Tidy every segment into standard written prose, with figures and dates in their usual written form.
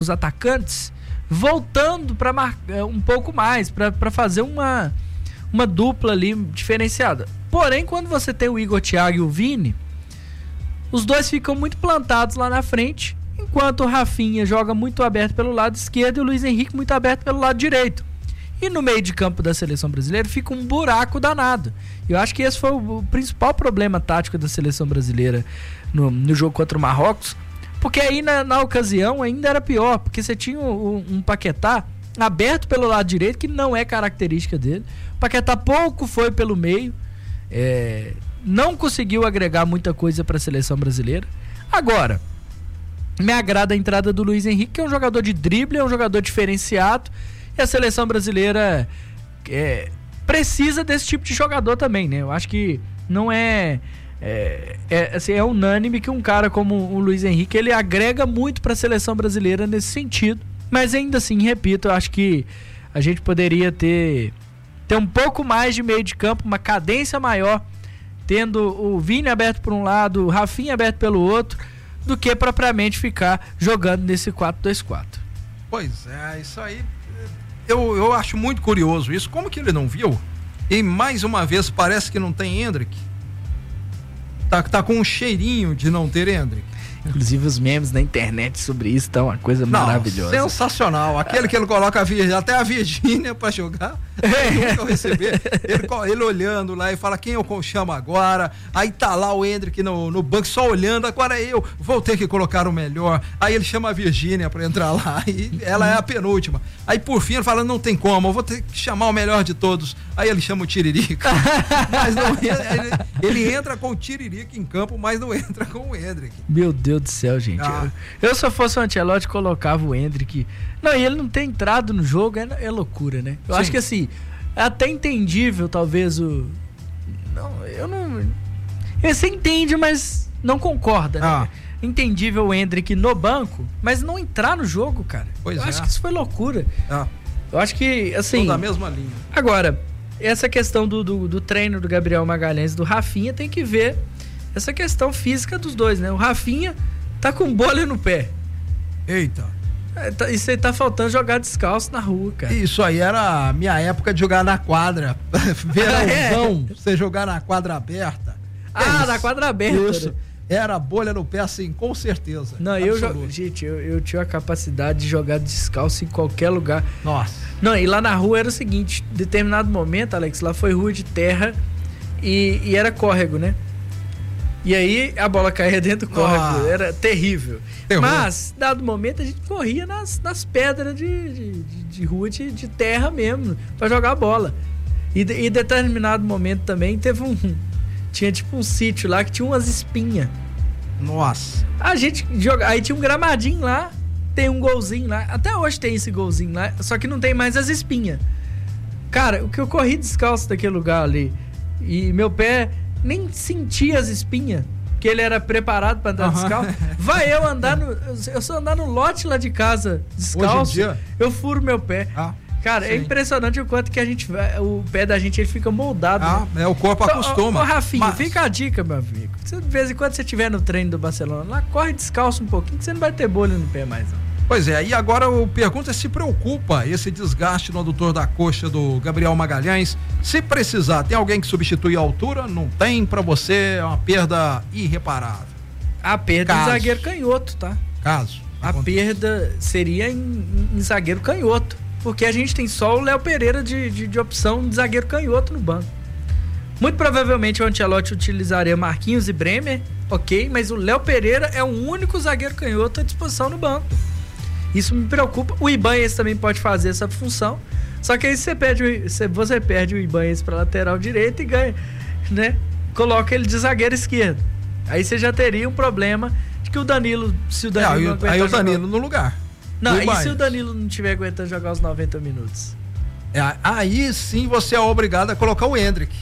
os atacantes voltando para marcar um pouco mais, para fazer uma dupla ali diferenciada. Porém, quando você tem o Igor Thiago e o Vini, os dois ficam muito plantados lá na frente, enquanto o Rafinha joga muito aberto pelo lado esquerdo e o Luiz Henrique muito aberto pelo lado direito. E no meio de campo da seleção brasileira fica um buraco danado. Eu acho que esse foi o principal problema tático da seleção brasileira no jogo contra o Marrocos, porque aí na ocasião ainda era pior, porque você tinha um Paquetá aberto pelo lado direito, que não é característica dele. O Paquetá pouco foi pelo meio, não conseguiu agregar muita coisa para a seleção brasileira. Agora, me agrada a entrada do Luiz Henrique, que é um jogador de drible, é um jogador diferenciado, e a seleção brasileira precisa desse tipo de jogador também, né? Eu acho que não assim, é unânime que um cara como o Luiz Henrique, ele agrega muito para a seleção brasileira nesse sentido, mas ainda assim, repito, eu acho que a gente poderia ter um pouco mais de meio de campo, uma cadência maior, tendo o Vini aberto por um lado, o Rafinha aberto pelo outro, do que propriamente ficar jogando nesse 4-2-4. Pois é, isso aí eu acho muito curioso isso. Como que ele não viu? E mais uma vez parece que não tem Endrick. Tá com um cheirinho de não ter Endrick. Inclusive os memes na internet sobre isso estão uma coisa maravilhosa. Sensacional. Aquele que ele coloca até a Virgínia pra jogar. Nunca receber. Ele olhando lá e fala: quem eu chamo agora? Aí tá lá o Endrick no banco só olhando. Agora eu vou ter que colocar o melhor. Aí ele chama a Virgínia pra entrar lá e ela é a penúltima. Aí por fim ele fala: não tem como, eu vou ter que chamar o melhor de todos. Aí ele chama o Tiririca. Mas não, ele entra com o Tiririca em campo, mas não entra com o Endrick. Meu Deus do céu, gente. Eu se eu fosse o Ancelotti, colocava o Endrick. Não, e ele não ter entrado no jogo é loucura, né? Eu acho que assim, é até entendível, talvez você entende, mas não concorda, né? Entendível o Endrick no banco, mas não entrar no jogo, cara. Eu acho que isso foi loucura. Eu acho que, assim... Tô na mesma linha. Agora, essa questão do treino do Gabriel Magalhães e do Rafinha tem que ver essa questão física dos dois, né? O Rafinha tá com bolha no pé. Eita. Isso aí tá faltando jogar descalço na rua, cara. Isso aí era a minha época de jogar na quadra. Verãozão, você jogar na quadra aberta. Na quadra aberta. Isso. Né? Era bolha no pé, assim, com certeza. Não, gente, eu tinha a capacidade de jogar descalço em qualquer lugar. Nossa. Não, e lá na rua era o seguinte, em determinado momento, Alex, lá foi rua de terra e era córrego, né? E aí a bola caía dentro do córrego, era terrível. Mas, dado momento, a gente corria nas pedras de rua de terra mesmo, pra jogar a bola. E em determinado momento também tinha tipo um sítio lá que tinha umas espinhas. Nossa. A gente joga, aí tinha um gramadinho lá, tem um golzinho lá, até hoje tem esse golzinho lá, só que não tem mais as espinhas. Cara, o que eu corri descalço daquele lugar ali, e meu pé nem sentia as espinhas, porque ele era preparado para andar descalço. Vai eu só andar no lote lá de casa descalço, hoje em dia? Eu furo meu pé. Cara, sim. É impressionante o quanto que o pé da gente ele fica moldado. Né? O corpo acostuma. Ô Rafinha, fica a dica, meu amigo. De vez em quando você estiver no treino do Barcelona, lá corre descalço um pouquinho, que você não vai ter bolha no pé mais. Não. Pois é, e agora eu pergunto se preocupa esse desgaste no adutor da coxa do Gabriel Magalhães. Se precisar, tem alguém que substitui a altura? Não tem? Pra você é uma perda irreparável. A perda em zagueiro canhoto, tá? A perda seria em zagueiro canhoto. Porque a gente tem só o Léo Pereira de opção de zagueiro canhoto no banco. Muito provavelmente o Ancelotti utilizaria Marquinhos e Bremer, ok, mas o Léo Pereira é o único zagueiro canhoto à disposição no banco. Isso me preocupa. O Ibanez também pode fazer essa função, só que aí você perde o Ibanez para lateral direito e ganha, né? Coloca ele de zagueiro esquerdo. Aí você já teria um problema de que o Danilo, se o Danilo não aguentar aí o Danilo no lugar. Não, e se o Danilo não estiver aguentando jogar os 90 minutos? Aí sim você é obrigado a colocar o Endrick.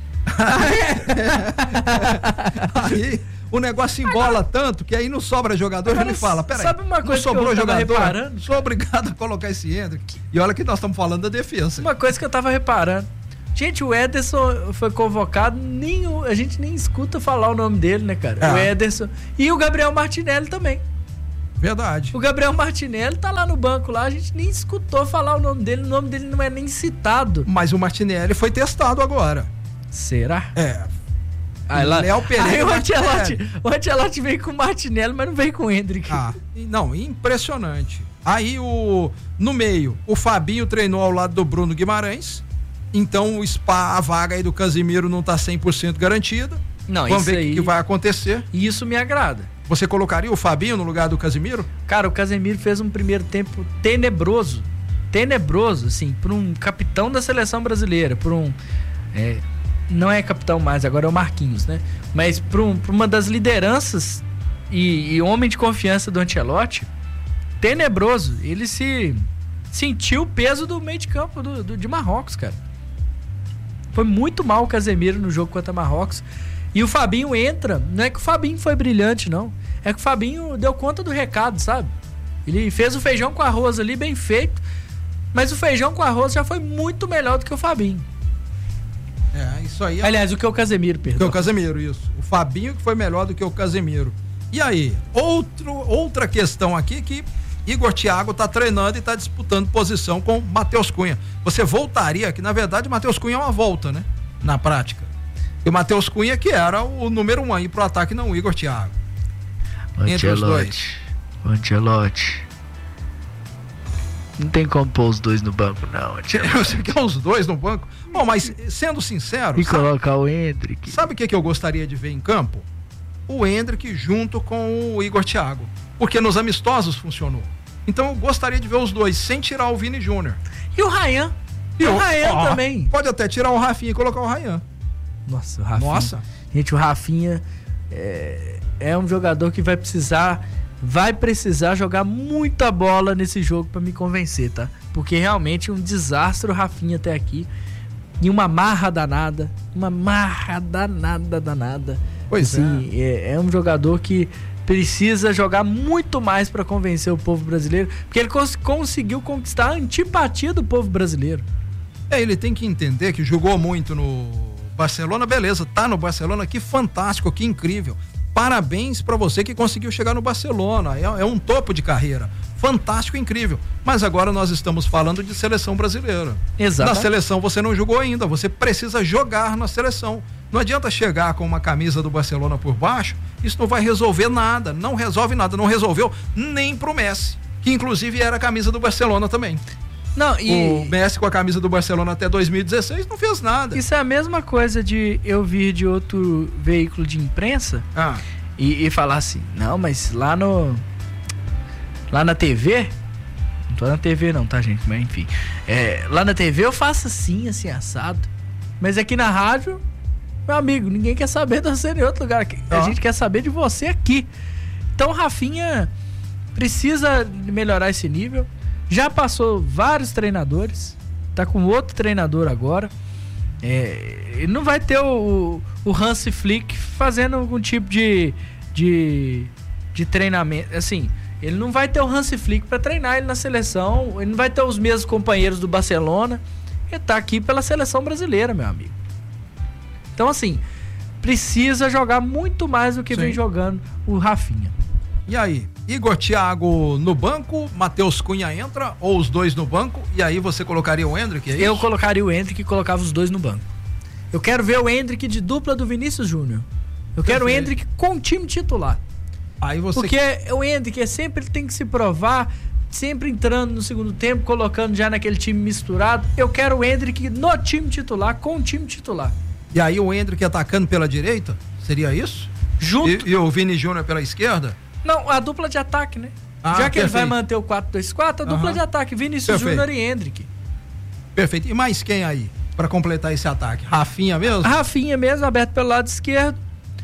Aí o negócio embola tanto que aí não sobra jogador. Agora, ele fala, peraí, sabe uma coisa não sobrou que eu tava jogador, reparando? sou obrigado a colocar esse Endrick. E olha que nós estamos falando da defesa. Uma coisa que eu tava reparando. Gente, o Ederson foi convocado, a gente nem escuta falar o nome dele, né, cara? O Ederson. E o Gabriel Martinelli também. Verdade. O Gabriel Martinelli tá lá no banco lá, a gente nem escutou falar o nome dele não é nem citado. Mas o Martinelli foi testado agora. Será? É. Léo Pereira. Aí o Ancelotti veio com o Martinelli, mas não veio com o Endrick. Não, impressionante. Aí no meio, o Fabinho treinou ao lado do Bruno Guimarães. Então a vaga aí do Casemiro não tá 100% garantida. Não, vamos ver o que vai acontecer. Isso me agrada. Você colocaria o Fabinho no lugar do Casemiro? Cara, o Casemiro fez um primeiro tempo tenebroso, assim, por um capitão da seleção brasileira, por um... não é capitão mais, agora é o Marquinhos, né? Mas por uma das lideranças e homem de confiança do Ancelotti, tenebroso. Ele sentiu o peso do meio de campo de Marrocos, cara. Foi muito mal o Casemiro no jogo contra Marrocos. E o Fabinho entra, não é que o Fabinho foi brilhante, não. É que o Fabinho deu conta do recado, sabe? Ele fez o feijão com arroz ali, bem feito. Mas o feijão com arroz já foi muito melhor do que o Fabinho. Isso aí. Aliás, o que o Casemiro, perdão. O que o Casemiro, isso. O Fabinho que foi melhor do que o Casemiro. E aí, outra questão aqui que Igor Thiago tá treinando e tá disputando posição com Matheus Cunha. Você voltaria, que na verdade Matheus Cunha é uma volta, né? Na prática. E o Matheus Cunha que era o número 1 aí pro ataque, não o Igor Thiago. Entre os dois. Ancelotti. Não tem como pôr os dois no banco, não. Você quer os dois no banco? Bom, mas sendo sincero... E colocar o Endrick. Sabe o que eu gostaria de ver em campo? O Endrick junto com o Igor Thiago. Porque nos amistosos funcionou. Então eu gostaria de ver os dois, sem tirar o Vini Júnior. E o Ryan? E o Ryan também. Pode até tirar o Rafinha e colocar o Ryan. Nossa, o Rafinha. Gente, o Rafinha é um jogador que vai precisar jogar muita bola nesse jogo pra me convencer, tá? Porque realmente um desastre o Rafinha até aqui. E uma marra danada. Pois assim, é um jogador que precisa jogar muito mais pra convencer o povo brasileiro, porque ele conseguiu conquistar a antipatia do povo brasileiro. Ele tem que entender que jogou muito no Barcelona, beleza, tá no Barcelona, que fantástico, que incrível. Parabéns pra você que conseguiu chegar no Barcelona, é um topo de carreira, fantástico, incrível. Mas agora nós estamos falando de seleção brasileira. Exato. Na seleção você não jogou ainda, você precisa jogar na seleção. Não adianta chegar com uma camisa do Barcelona por baixo, isso não vai resolver nada, não resolve nada, não resolveu nem pro Messi, que inclusive era a camisa do Barcelona também. O Messi com a camisa do Barcelona até 2016 não fez nada. Isso é a mesma coisa de eu vir de outro veículo de imprensa e falar assim, não, mas lá na TV, não tô na TV não, tá, gente, mas enfim, lá na TV eu faço assim assado, mas aqui na rádio, meu amigo, ninguém quer saber de você em outro lugar, a gente quer saber de você aqui. Então o Rafinha precisa melhorar esse nível. Já passou vários treinadores, tá com outro treinador agora. Ele não vai ter o Hansi Flick fazendo algum tipo de treinamento. Assim, ele não vai ter o Hansi Flick para treinar ele na seleção. Ele não vai ter os mesmos companheiros do Barcelona. Ele tá aqui pela seleção brasileira, meu amigo. Então, assim, precisa jogar muito mais do que vem jogando o Rafinha. E aí, Igor Thiago no banco, Matheus Cunha entra, ou os dois no banco, e aí você colocaria o Endrick, é isso? Eu colocaria o Endrick e colocava os dois no banco. Eu quero ver o Endrick de dupla do Vinícius Júnior. Eu quero o Endrick com o time titular. Aí você... Porque o Endrick sempre tem que se provar, sempre entrando no segundo tempo, colocando já naquele time misturado. Eu quero o Endrick no time titular, com o time titular. E aí o Endrick atacando pela direita? Seria isso? Junto. E o Vini Júnior pela esquerda? Não, a dupla de ataque, né? Já que ele vai manter o 4-2-4, a dupla de ataque, Vinícius Júnior e Endrick. Perfeito. E mais quem aí, pra completar esse ataque? Rafinha mesmo? Rafinha mesmo, aberto pelo lado esquerdo.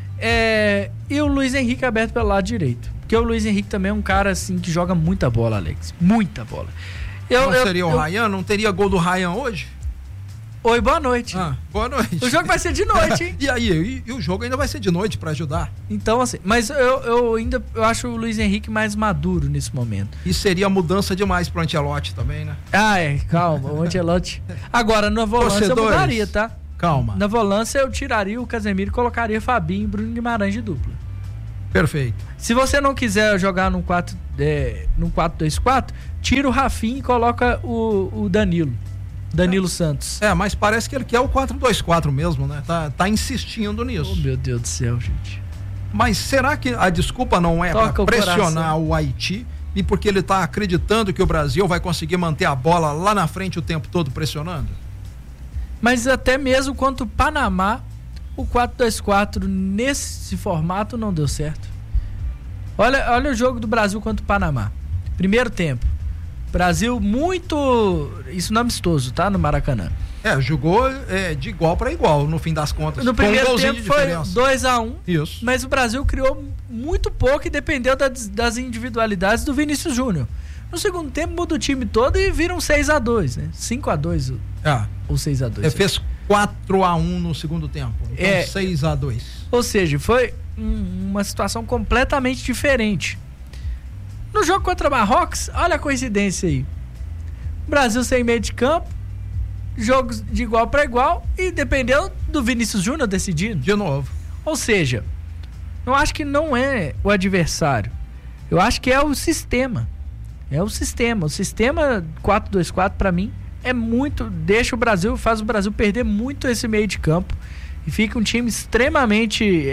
E o Luiz Henrique aberto pelo lado direito. Porque o Luiz Henrique também é um cara, assim, que joga muita bola, Alex. Muita bola. Não seria o Ryan? Não teria gol do Ryan hoje? Oi, boa noite. Boa noite. O jogo vai ser de noite, hein? E aí? E o jogo ainda vai ser de noite pra ajudar? Então, assim, mas eu acho o Luiz Henrique mais maduro nesse momento. E seria mudança demais pro Ancelotti também, né? Calma, o Ancelotti. Agora, na volância eu mudaria, tá? Calma. Na volância eu tiraria o Casemiro e colocaria Fabinho e Bruno Guimarães de dupla. Perfeito. Se você não quiser jogar num no 4-2-4, tira o Rafinha e coloca o Danilo Santos. Mas parece que ele quer o 4-2-4 mesmo, né? Tá insistindo nisso. Oh, meu Deus do céu, gente. Mas será que a desculpa não é para pressionar o Haiti e porque ele tá acreditando que o Brasil vai conseguir manter a bola lá na frente o tempo todo pressionando? Mas até mesmo contra o Panamá, o 4-2-4 nesse formato não deu certo. Olha o jogo do Brasil contra o Panamá. Primeiro tempo. Brasil muito... Isso no amistoso, tá? No Maracanã. Jogou de igual para igual, no fim das contas. No primeiro tempo foi 2-1. Isso. Mas o Brasil criou muito pouco e dependeu das individualidades do Vinícius Júnior. No segundo tempo muda o time todo e viram 6-2, né? 5-2 ou 6-2. Fez 4-1 no segundo tempo. Então 6-2. Ou seja, foi uma situação completamente diferente. No jogo contra Marrocos, olha a coincidência aí. Brasil sem meio de campo, jogos de igual para igual e dependeu do Vinícius Júnior decidindo. De novo. Ou seja, eu acho que não é o adversário. Eu acho que é o sistema. É o sistema. O sistema 4-2-4 para mim é muito... faz o Brasil perder muito esse meio de campo e fica um time extremamente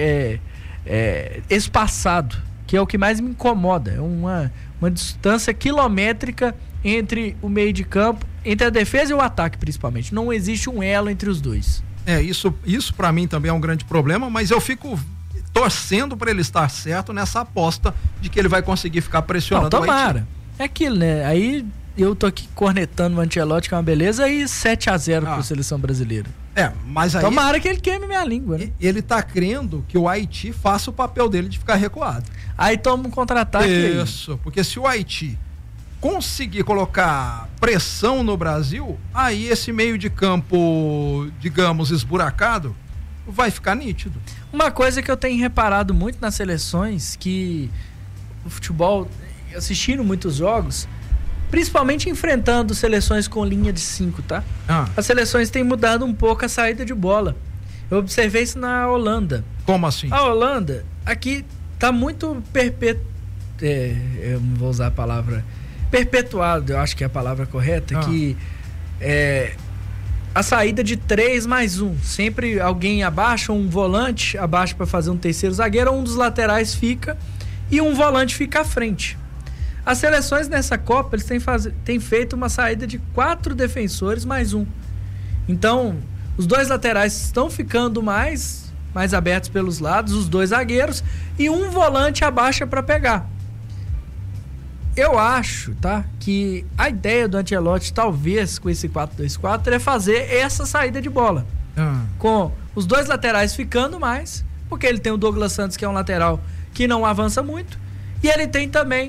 espaçado, que é o que mais me incomoda. É uma distância quilométrica entre o meio de campo, entre a defesa e o ataque principalmente. Não existe um elo entre os dois. Isso para mim também é um grande problema, mas eu fico torcendo para ele estar certo nessa aposta de que ele vai conseguir ficar pressionando. Não, tomara. É aquilo, né? Aí eu tô aqui cornetando o Ancelotti, que é uma beleza, e 7-0 para a seleção brasileira. Mas aí... Tomara que ele queime minha língua, né? Ele tá crendo que o Haiti faça o papel dele de ficar recuado. Aí toma um contra-ataque. Isso, porque se o Haiti conseguir colocar pressão no Brasil, aí esse meio de campo, digamos, esburacado, vai ficar nítido. Uma coisa que eu tenho reparado muito nas seleções, que o futebol, assistindo muitos jogos, principalmente enfrentando seleções com linha de 5, tá? As seleções têm mudado um pouco a saída de bola. Eu observei isso na Holanda. Como assim? A Holanda, aqui tá muito eu não vou usar a palavra perpetuado, eu acho que é a palavra correta, que a saída de 3+1. Sempre alguém abaixa, um volante abaixa para fazer um terceiro zagueiro, um dos laterais fica e um volante fica à frente. As seleções nessa Copa, eles têm feito uma saída de 4 defensores mais 1. Então, os 2 laterais estão ficando mais abertos pelos lados, os 2 zagueiros, e um volante abaixa para pegar. Eu acho, tá, que a ideia do Ancelotti, talvez, com esse 4-2-4, é fazer essa saída de bola. Com os 2 laterais ficando mais, porque ele tem o Douglas Santos, que é um lateral que não avança muito, e ele tem também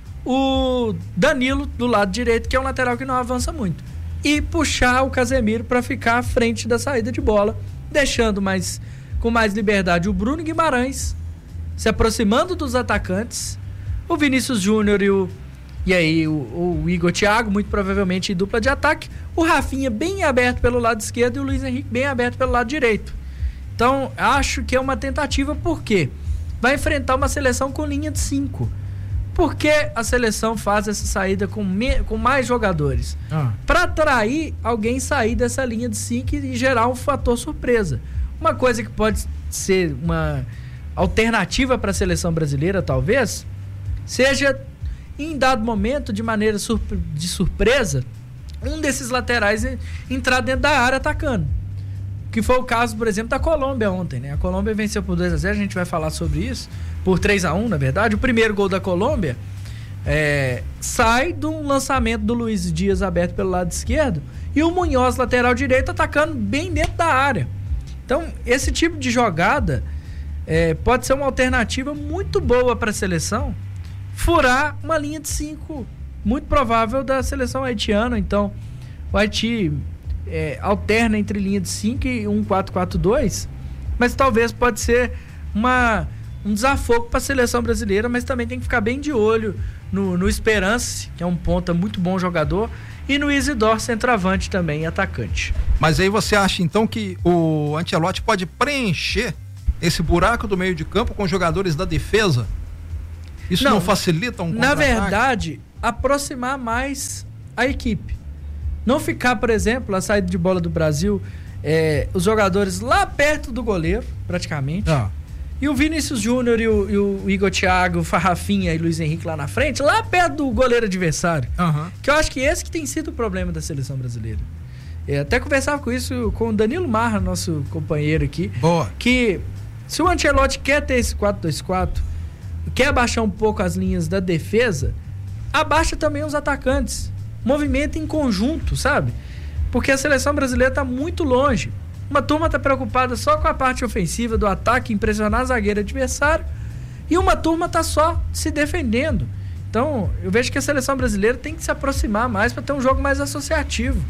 o Danilo do lado direito, que é um lateral que não avança muito, e puxar o Casemiro para ficar à frente da saída de bola, deixando com mais liberdade o Bruno Guimarães se aproximando dos atacantes, o Vinícius Júnior e aí o Igor Thiago, muito provavelmente em dupla de ataque, o Rafinha bem aberto pelo lado esquerdo e o Luiz Henrique bem aberto pelo lado direito. Então acho que é uma tentativa, porque vai enfrentar uma seleção com linha de 5. Por que a seleção faz essa saída com mais jogadores? Para atrair alguém sair dessa linha de 5 e gerar um fator surpresa. Uma coisa que pode ser uma alternativa para a seleção brasileira, talvez, seja, em dado momento, de maneira de surpresa, um desses laterais entrar dentro da área atacando. Que foi o caso, por exemplo, da Colômbia ontem, né? A Colômbia venceu por 2-0, a gente vai falar sobre isso, por 3-1, na verdade. O primeiro gol da Colômbia sai de um lançamento do Luiz Dias aberto pelo lado esquerdo e o Munhoz, lateral direito, atacando bem dentro da área. Então, esse tipo de jogada pode ser uma alternativa muito boa para a seleção furar uma linha de 5, muito provável, da seleção haitiana. Então, o Haiti alterna entre linha de 5 e um 4-4-2, mas talvez pode ser um desafogo para a seleção brasileira, mas também tem que ficar bem de olho no Esperance, que é um ponta muito bom jogador, e no Isidore, centroavante também, atacante. Mas aí você acha então que o Ancelotti pode preencher esse buraco do meio de campo com jogadores da defesa? Isso não facilita um contra-ataque? Na verdade, aproximar mais a equipe. Não ficar, por exemplo, a saída de bola do Brasil, os jogadores lá perto do goleiro, praticamente. E o Vinícius Júnior e o Igor Thiago, o Farrafinha e o Luiz Henrique lá na frente, lá perto do goleiro adversário. Que eu acho que esse que tem sido o problema da seleção brasileira. Até conversava com isso com o Danilo Marra, nosso companheiro aqui. Boa. Que se o Ancelotti quer ter esse 4-2-4, quer abaixar um pouco as linhas da defesa, abaixa também os atacantes. Movimento em conjunto, sabe? Porque a seleção brasileira está muito longe. Uma turma está preocupada só com a parte ofensiva do ataque, impressionar a zagueira adversário, e uma turma está só se defendendo. Então, eu vejo que a seleção brasileira tem que se aproximar mais para ter um jogo mais associativo.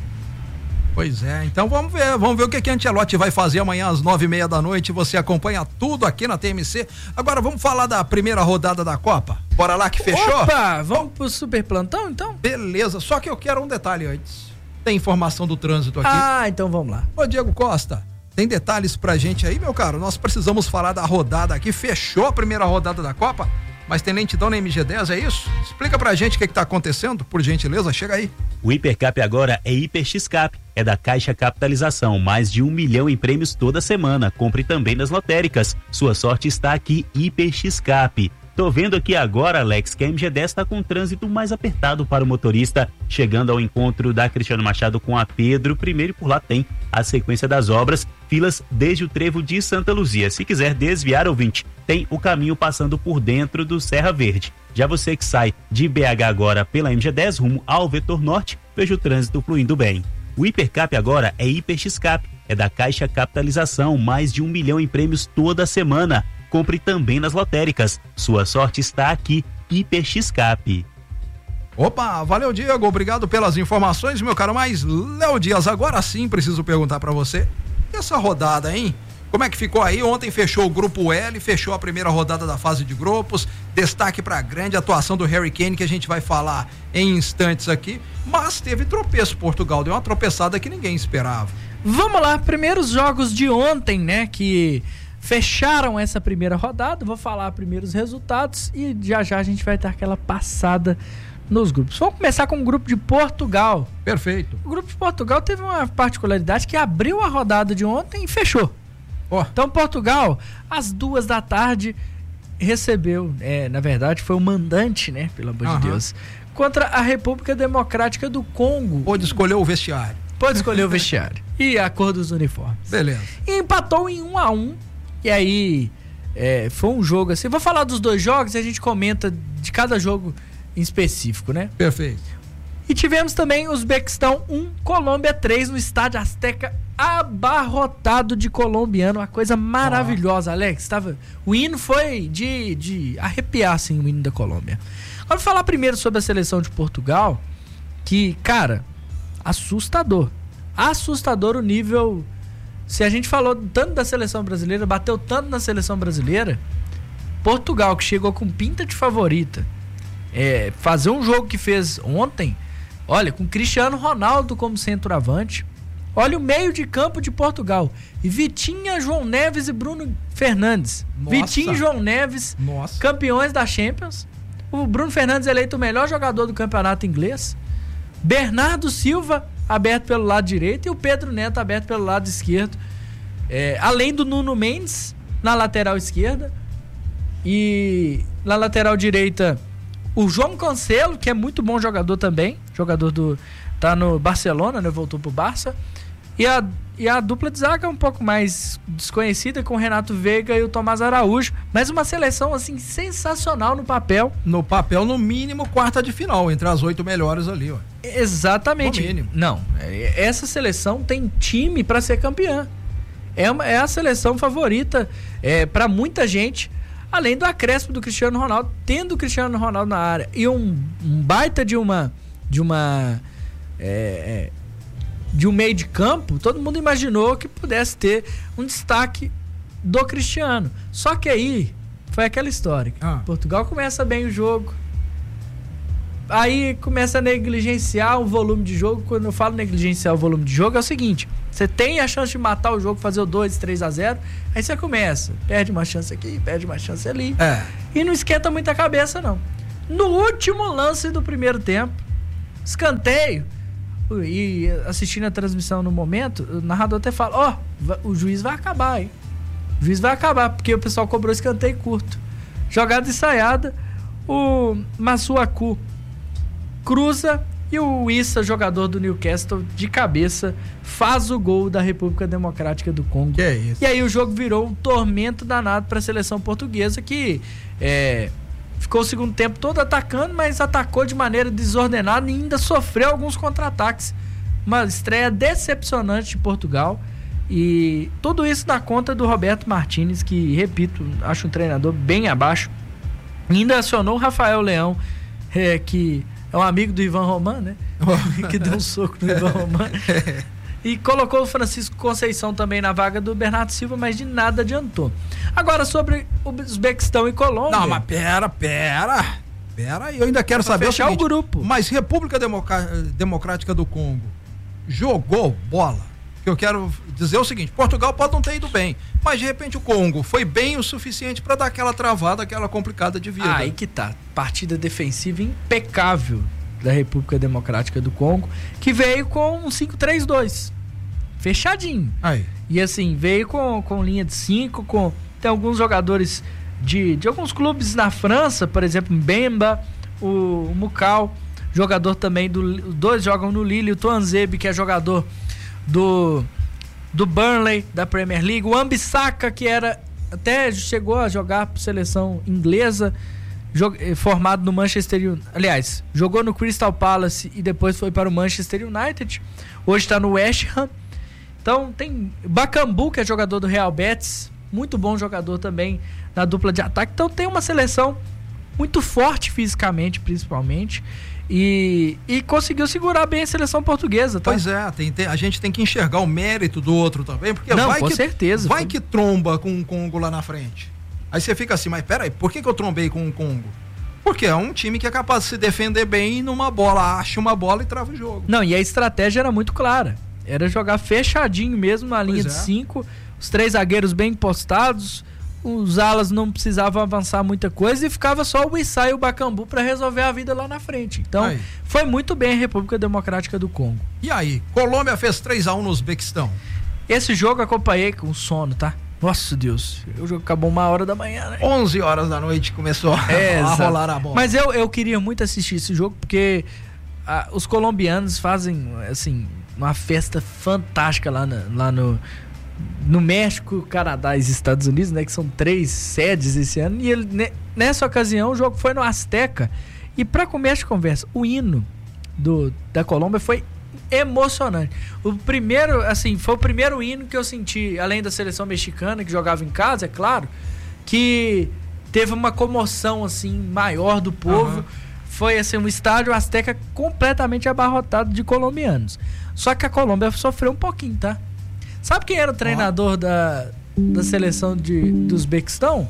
Pois é, então vamos ver o que a Ancelotti vai fazer amanhã às 9:30 da noite. Você acompanha tudo aqui na TMC. Agora vamos falar da primeira rodada da Copa. Bora lá que fechou? Opa, vamos pro super plantão então? Beleza, só que eu quero um detalhe antes. Tem informação do trânsito aqui. Então vamos lá. Ô Diego Costa, tem detalhes pra gente aí, meu caro? Nós precisamos falar da rodada aqui. Fechou a primeira rodada da Copa, mas tem lentidão na MG10, é isso? Explica pra gente o que tá acontecendo, por gentileza, chega aí. O Hipercap agora é Hiper X-Cap, é da Caixa Capitalização, mais de 1 milhão em prêmios toda semana. Compre também nas lotéricas. Sua sorte está aqui, Hiper X-Cap. Tô vendo aqui agora, Alex, que a MG10 está com um trânsito mais apertado para o motorista, chegando ao encontro da Cristiano Machado com a Pedro I, por lá tem a sequência das obras, filas desde o trevo de Santa Luzia. Se quiser desviar, ouvinte, tem o caminho passando por dentro do Serra Verde. Já você que sai de BH agora pela MG10 rumo ao Vetor Norte, veja o trânsito fluindo bem. O Hipercap agora é Hiper X-Cap, é da Caixa Capitalização, mais de 1 milhão em prêmios toda semana. Compre também nas lotéricas. Sua sorte está aqui, Hiper X-Cap. Opa, valeu Diego, obrigado pelas informações, meu caro, mas Léo Dias, agora sim preciso perguntar pra você, e essa rodada, hein? Como é que ficou aí? Ontem fechou o grupo L, fechou a primeira rodada da fase de grupos, destaque pra grande atuação do Harry Kane, que a gente vai falar em instantes aqui, mas teve tropeço. Portugal deu uma tropeçada que ninguém esperava. Vamos lá, primeiros jogos de ontem, né, que fecharam essa primeira rodada. Vou falar primeiro os resultados e já a gente vai dar aquela passada nos grupos. Vamos começar com o grupo de Portugal. Perfeito. O grupo de Portugal teve uma particularidade que abriu a rodada de ontem e fechou. Então Portugal, às 14h, recebeu, na verdade foi o mandante, né, pelo amor de Deus, contra a República Democrática do Congo. Pôde escolher o vestiário. E a cor dos uniformes. Beleza. E empatou em 1-1. E aí, foi um jogo assim. Vou falar dos dois jogos e a gente comenta de cada jogo em específico, né? Perfeito. E tivemos também Uzbequistão 1, Colômbia 3 no Estádio Azteca, abarrotado de colombiano. Uma coisa maravilhosa, Alex. O hino foi de arrepiar, assim, o hino da Colômbia. Agora, vou falar primeiro sobre a seleção de Portugal, que, cara, assustador o nível. Se a gente falou tanto da seleção brasileira, bateu tanto na seleção brasileira, Portugal, que chegou com pinta de favorita, fazer um jogo que fez ontem, olha, com Cristiano Ronaldo como centroavante, olha o meio de campo de Portugal, e Vitinha, João Neves e Bruno Fernandes. Nossa. Vitinha e João Neves, campeões da Champions, o Bruno Fernandes eleito o melhor jogador do campeonato inglês, Bernardo Silva aberto pelo lado direito e o Pedro Neto aberto pelo lado esquerdo, além do Nuno Mendes na lateral esquerda, e na lateral direita o João Cancelo, que é muito bom jogador também, tá no Barcelona, né, voltou pro Barça, e a dupla de zaga é um pouco mais desconhecida, com o Renato Veiga e o Tomás Araújo, mas uma seleção assim sensacional no papel. No papel, no mínimo, quarta de final, entre as 8 melhores ali, ó. Exatamente. No mínimo. Não, essa seleção tem time para ser campeã. É a seleção favorita para muita gente, além do acréscimo do Cristiano Ronaldo, tendo o Cristiano Ronaldo na área e um baita de um meio de campo, todo mundo imaginou que pudesse ter um destaque do Cristiano. Só que aí foi aquela história. Portugal começa bem o jogo, Aí começa a negligenciar o volume de jogo. Quando eu falo negligenciar o volume de jogo, é o seguinte: você tem a chance de matar o jogo, fazer o 2, 3-0, aí você começa, perde uma chance aqui, perde uma chance ali, e não esquenta muita cabeça, não. No último lance do primeiro tempo, escanteio, e assistindo a transmissão no momento, o narrador até fala, o juiz vai acabar, hein? O juiz vai acabar, porque o pessoal cobrou escanteio curto. Jogada ensaiada, o Masuaku cruza e o Issa, jogador do Newcastle, de cabeça, faz o gol da República Democrática do Congo. Que é isso? E aí o jogo virou um tormento danado para a seleção portuguesa, que ficou o segundo tempo todo atacando, mas atacou de maneira desordenada e ainda sofreu alguns contra-ataques. Uma estreia decepcionante de Portugal. E tudo isso dá conta do Roberto Martínez, que, repito, acho um treinador bem abaixo. E ainda acionou o Rafael Leão, que é um amigo do Ivan Roman, né? Que deu um soco no Ivan Roman. E colocou o Francisco Conceição também na vaga do Bernardo Silva, mas de nada adiantou. Agora, sobre o Uzbequistão e Colômbia... Não, mas pera, eu ainda quero saber fechar o seguinte, o grupo. Mas República Democrática do Congo jogou bola? Que eu quero dizer o seguinte: Portugal pode não ter ido bem, mas de repente o Congo foi bem o suficiente para dar aquela travada, aquela complicada de vida. Aí que tá, partida defensiva impecável da República Democrática do Congo, que veio com um 5-3-2 fechadinho. Aí. E assim, veio com linha de 5, tem alguns jogadores de alguns clubes na França, por exemplo, Mbemba, o Mukau, jogador também os dois jogam no Lille, o Tuanzebe, que é jogador do Burnley, da Premier League, o Ambissaka, que até chegou a jogar por seleção inglesa, formado no Manchester United, aliás, jogou no Crystal Palace e depois foi para o Manchester United, hoje está no West Ham. Então tem Bakambu, que é jogador do Real Betis, muito bom jogador também na dupla de ataque. Então tem uma seleção muito forte fisicamente, principalmente, e conseguiu segurar bem a seleção portuguesa, tá? Pois é, a gente tem que enxergar o mérito do outro também, porque certeza. Vai que tromba com o Congo lá na frente. Aí você fica assim, mas peraí, por que eu trombei com o Congo? Porque é um time que é capaz de se defender bem e numa bola, acha uma bola e trava o jogo. Não, e a estratégia era muito clara. Era jogar fechadinho mesmo na linha de 5, os 3 zagueiros bem postados, os alas não precisavam avançar muita coisa e ficava só o Issa e o Bakambu para resolver a vida lá na frente. Então, foi muito bem a República Democrática do Congo. E aí, Colômbia fez 3-1 no Uzbequistão. Esse jogo eu acompanhei com sono, tá? Nossa Deus, o jogo acabou 1h da manhã, né? 11 horas da noite começou a rolar a bola. Mas eu queria muito assistir esse jogo porque os colombianos fazem, assim, uma festa fantástica lá no México, Canadá e Estados Unidos, né? Que são 3 sedes esse ano. E nessa ocasião o jogo foi no Azteca. E para começo de conversa, o hino da Colômbia foi emocionante. O primeiro, assim, foi o primeiro hino que eu senti, além da seleção mexicana, que jogava em casa, é claro, que teve uma comoção, assim, maior do povo. Foi, assim, um estádio Azteca completamente abarrotado de colombianos. Só que a Colômbia sofreu um pouquinho, tá? Sabe quem era o treinador da seleção do Uzbequistão?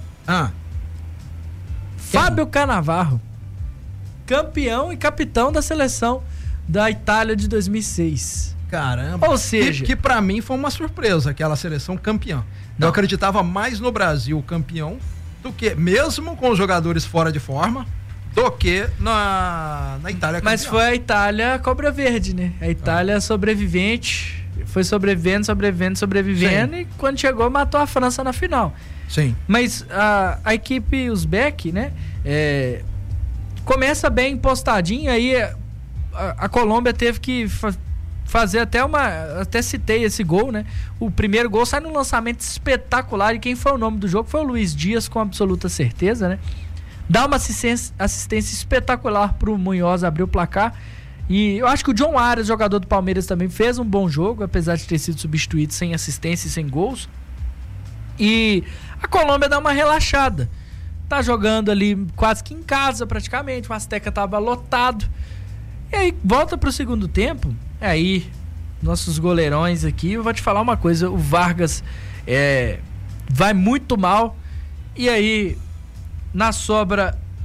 Fábio Cannavaro. Campeão e capitão da seleção da Itália de 2006. Caramba. Ou seja... Que pra mim foi uma surpresa, aquela seleção campeã. Eu acreditava mais no Brasil campeão do que, mesmo com os jogadores fora de forma, do que na Itália campeã. Mas foi a Itália Cobra Verde, né? A Itália sobrevivente... Foi sobrevivendo. Sim. E quando chegou, matou a França na final. Sim. Mas a equipe uzbek, né? Começa bem postadinha, aí a Colômbia teve que fazer até citei esse gol, né? O primeiro gol sai num lançamento espetacular, e quem foi o nome do jogo foi o Luiz Dias, com absoluta certeza, né? Dá uma assistência espetacular pro Munhoz abrir o placar. E eu acho que o John Arias, jogador do Palmeiras, também fez um bom jogo, apesar de ter sido substituído sem assistência e sem gols. E a Colômbia dá uma relaxada. Tá jogando ali quase que em casa, praticamente. O Azteca tava lotado. E aí volta pro segundo tempo. Aí, nossos goleirões aqui, eu vou te falar uma coisa. O Vargas vai muito mal. E aí, na sobra,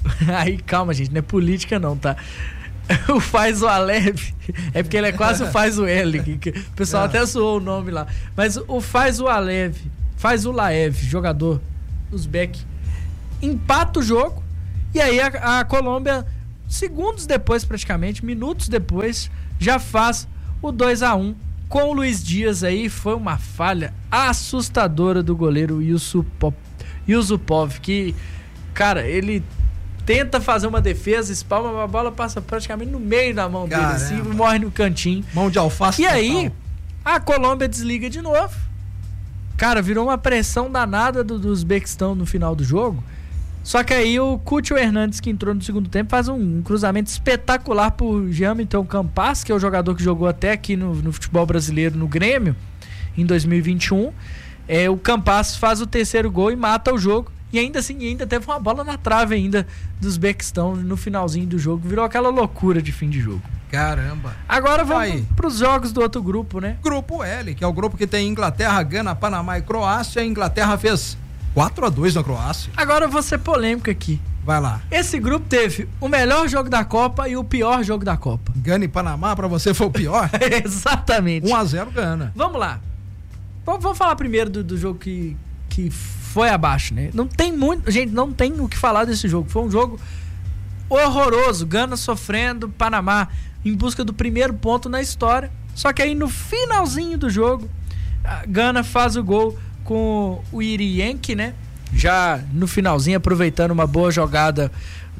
Aí, calma, gente, não é política não, tá? O Faz o Alev, é porque ele é quase o Faz o L, que o pessoal até zoou o nome lá. Mas o Faz o Alev, Faz o Laev, jogador uzbek, empata o jogo, e aí a Colômbia, segundos depois praticamente, minutos depois, já faz o 2-1 com o Luiz Dias aí. Foi uma falha assustadora do goleiro Yusupov, que, cara, ele tenta fazer uma defesa, espalma, a bola passa praticamente no meio da mão dele, assim, e morre no cantinho. Mão de alface. E aí, a Colômbia desliga de novo. Cara, virou uma pressão danada do Uzbequistão no final do jogo. Só que aí o Cúcio Hernandes, que entrou no segundo tempo, faz um cruzamento espetacular pro Gianmiton Campas, que é o jogador que jogou até aqui no futebol brasileiro, no Grêmio, em 2021. O Campas faz o terceiro gol e mata o jogo. E ainda assim, teve uma bola na trave ainda do Uzbequistão no finalzinho do jogo. Virou aquela loucura de fim de jogo. Caramba. Agora vamos pros jogos do outro grupo, né? Grupo L, que é o grupo que tem Inglaterra, Gana, Panamá e Croácia. A Inglaterra fez 4-2 na Croácia. Agora eu vou ser polêmico aqui. Vai lá. Esse grupo teve o melhor jogo da Copa e o pior jogo da Copa. Gana e Panamá, pra você foi o pior? Exatamente. 1-0 Gana. Vamos lá. Vamos falar primeiro do jogo que foi abaixo, né? Não tem muito... Gente, não tem o que falar desse jogo. Foi um jogo horroroso. Gana sofrendo, Panamá em busca do primeiro ponto na história. Só que aí no finalzinho do jogo, a Gana faz o gol com o Irienke, né? Já no finalzinho, aproveitando uma boa jogada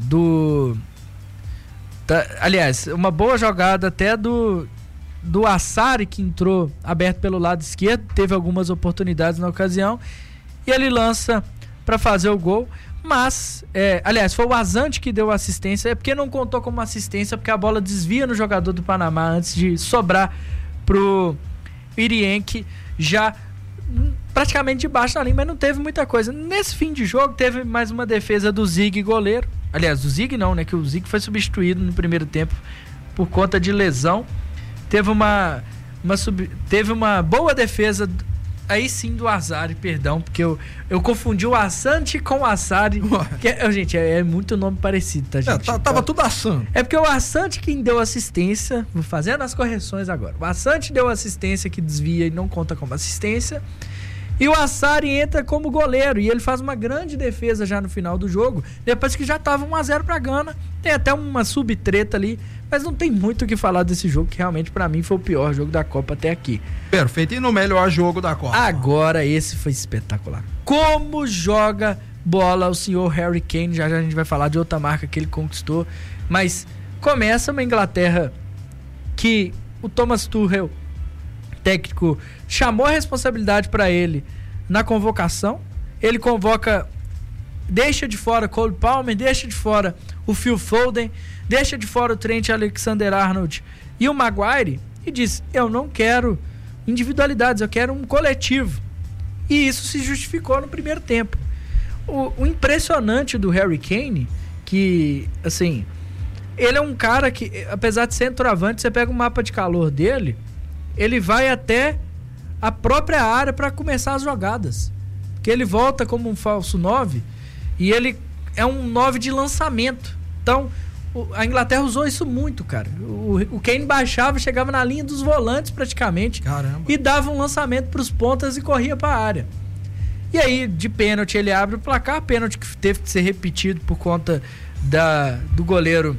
aliás, uma boa jogada até do Assari, que entrou aberto pelo lado esquerdo, teve algumas oportunidades na ocasião, e ele lança para fazer o gol. Mas, aliás, foi o Azante que deu assistência, é porque não contou como assistência, porque a bola desvia no jogador do Panamá antes de sobrar pro Irienke, já praticamente debaixo da linha, mas não teve muita coisa. Nesse fim de jogo, teve mais uma defesa do Zig, goleiro. Aliás, do Zig não, né? Que o Zig foi substituído no primeiro tempo por conta de lesão. Teve uma boa defesa, aí sim, do Assari, perdão, porque eu confundi o Assante com o Assari. Gente, é muito nome parecido, tá, gente? Tava tudo assando. É porque o Assante quem deu assistência, vou fazendo as correções agora. O Assante deu assistência que desvia e não conta como assistência. E o Assari entra como goleiro e ele faz uma grande defesa já no final do jogo, depois que já tava 1-0 pra Gana. Tem até uma subtreta ali, mas não tem muito o que falar desse jogo, que realmente pra mim foi o pior jogo da Copa até aqui. Perfeito, e no melhor jogo da Copa? Agora esse foi espetacular. Como joga bola o senhor Harry Kane, já a gente vai falar de outra marca que ele conquistou, mas começa uma Inglaterra que o Thomas Tuchel, técnico, chamou a responsabilidade para ele na convocação. Ele convoca, deixa de fora Cole Palmer, deixa de fora o Phil Foden, deixa de fora o Trent Alexander-Arnold e o Maguire, e diz: eu não quero individualidades, eu quero um coletivo. E isso se justificou no primeiro tempo. O impressionante do Harry Kane, que assim, ele é um cara que, apesar de centroavante, você pega o mapa de calor dele, ele vai até a própria área para começar as jogadas. Porque ele volta como um falso 9 e ele é um 9 de lançamento. Então, a Inglaterra usou isso muito, cara. O Kane baixava, chegava na linha dos volantes praticamente. Caramba. E dava um lançamento para os pontas e corria para a área. E aí, de pênalti, ele abre o placar. Pênalti que teve que ser repetido por conta do goleiro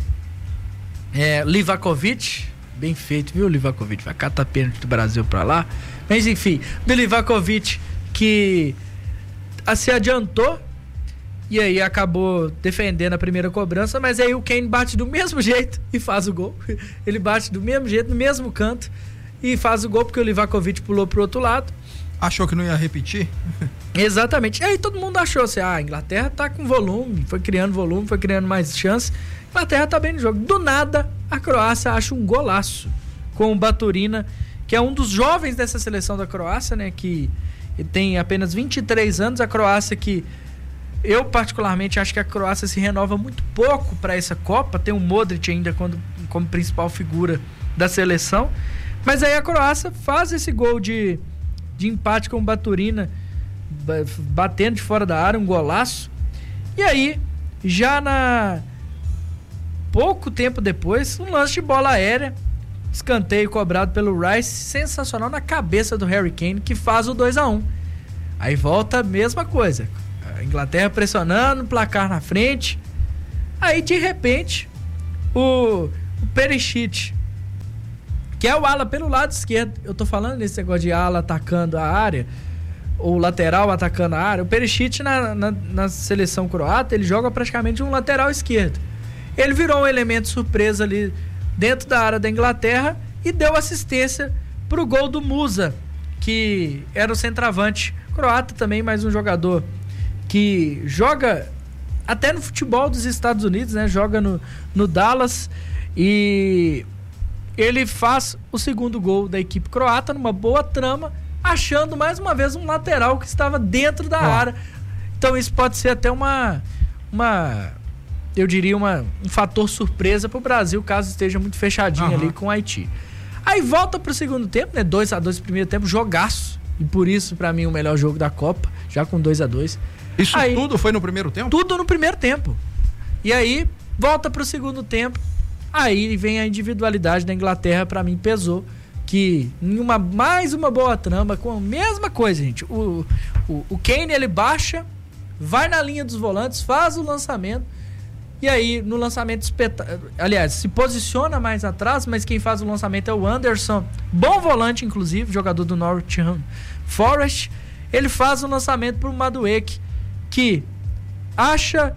Livakovic. Bem feito, viu, Livakovic? Vai catar pênalti do Brasil pra lá. Mas enfim, do Livakovic, que se adiantou e aí acabou defendendo a primeira cobrança, mas aí o Kane bate do mesmo jeito e faz o gol. Ele bate do mesmo jeito, no mesmo canto, e faz o gol porque o Livakovic pulou pro outro lado. Achou que não ia repetir? Exatamente. E aí todo mundo achou assim, a Inglaterra tá com volume, foi criando mais chance. A Inglaterra tá bem no jogo. Do nada, a Croácia acha um golaço com o Baturina, que é um dos jovens dessa seleção da Croácia, né? Que tem apenas 23 anos. A Croácia que eu particularmente acho que a Croácia se renova muito pouco para essa Copa. Tem o Modric ainda como principal figura da seleção. Mas aí a Croácia faz esse gol de empate com o Baturina, batendo de fora da área, um golaço. E aí Já pouco tempo depois, um lance de bola aérea, escanteio cobrado pelo Rice, sensacional na cabeça do Harry Kane, que faz o 2-1. Aí volta a mesma coisa, a Inglaterra pressionando, placar na frente. Aí de repente o Perisic, que é o ala pelo lado esquerdo, eu tô falando nesse negócio de ala atacando a área, ou lateral atacando a área. O Perisic na seleção croata, ele joga praticamente um lateral esquerdo. Ele virou um elemento surpresa ali dentro da área da Inglaterra e deu assistência pro gol do Musa, que era o centroavante croata também, mais um jogador que joga até no futebol dos Estados Unidos, né? Joga no Dallas, e ele faz o segundo gol da equipe croata numa boa trama, achando mais uma vez um lateral que estava dentro da área. Então isso pode ser até eu diria um fator surpresa para o Brasil, caso esteja muito fechadinho ali com o Haiti. Aí volta pro segundo tempo, né? 2-2 no primeiro tempo, jogaço. E por isso, para mim, o melhor jogo da Copa, já com 2-2. Isso aí, tudo foi no primeiro tempo? Tudo no primeiro tempo. E aí, volta pro segundo tempo. Aí vem a individualidade da Inglaterra, para mim, pesou. Que em mais uma boa trama, com a mesma coisa, gente. O Kane, ele baixa, vai na linha dos volantes, faz o lançamento. E aí, no lançamento aliás, se posiciona mais atrás, mas quem faz o lançamento é o Anderson, bom volante, inclusive, jogador do Nottingham Forest. Ele faz o lançamento pro Madueke, que acha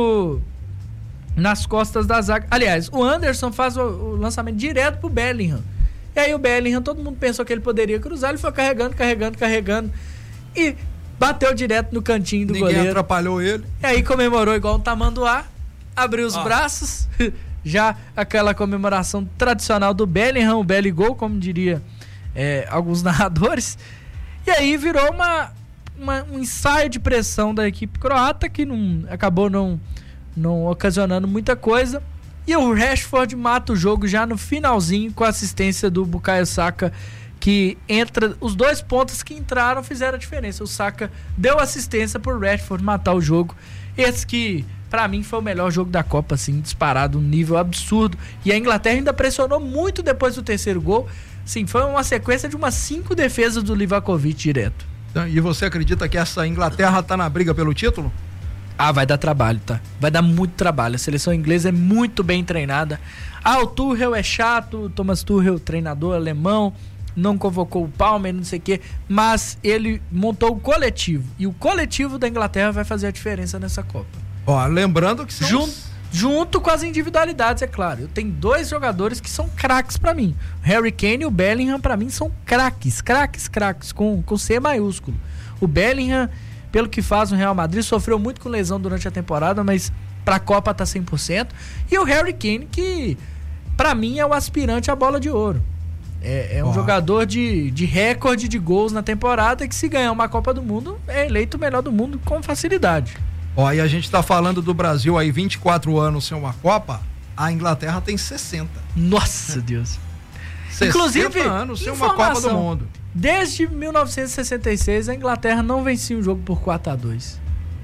nas costas da zaga. Aliás, o Anderson faz o lançamento direto pro Bellingham. E aí o Bellingham, todo mundo pensou que ele poderia cruzar, ele foi carregando. E bateu direto no cantinho do goleiro. Ninguém atrapalhou ele. E aí comemorou igual um tamanduá. Abriu os braços, já aquela comemoração tradicional do Bellingham, o Belligol, como diria alguns narradores. E aí virou um ensaio de pressão da equipe croata, que acabou não ocasionando muita coisa. E o Rashford mata o jogo já no finalzinho, com a assistência do Bukayo Saka, que entra, os 2 pontos que entraram fizeram a diferença. O Saka deu assistência pro Rashford matar o jogo. Esse que, pra mim, foi o melhor jogo da Copa, assim, disparado, um nível absurdo. E a Inglaterra ainda pressionou muito depois do terceiro gol. Sim, foi uma sequência de umas 5 defesas do Livakovic direto. E você acredita que essa Inglaterra tá na briga pelo título? Vai dar trabalho, tá? Vai dar muito trabalho. A seleção inglesa é muito bem treinada. O Tuchel é chato, o Thomas Tuchel, treinador alemão, não convocou o Palmer, não sei o quê, mas ele montou o coletivo. E o coletivo da Inglaterra vai fazer a diferença nessa Copa. Lembrando que são... Junto com as individualidades, é claro. Eu tenho 2 jogadores que são craques pra mim. O Harry Kane e o Bellingham, pra mim, são craques, com C maiúsculo. O Bellingham, pelo que faz no Real Madrid, sofreu muito com lesão durante a temporada, mas pra Copa tá 100%. E o Harry Kane, que pra mim é o aspirante à bola de ouro. É um jogador de recorde de gols na temporada, que se ganhar uma Copa do Mundo, é eleito o melhor do mundo com facilidade. E a gente tá falando do Brasil aí, 24 anos sem uma Copa, a Inglaterra tem 60. Nossa, Deus. 60 inclusive, anos sem uma Copa do Mundo. Desde 1966, a Inglaterra não vencia um jogo por 4-2.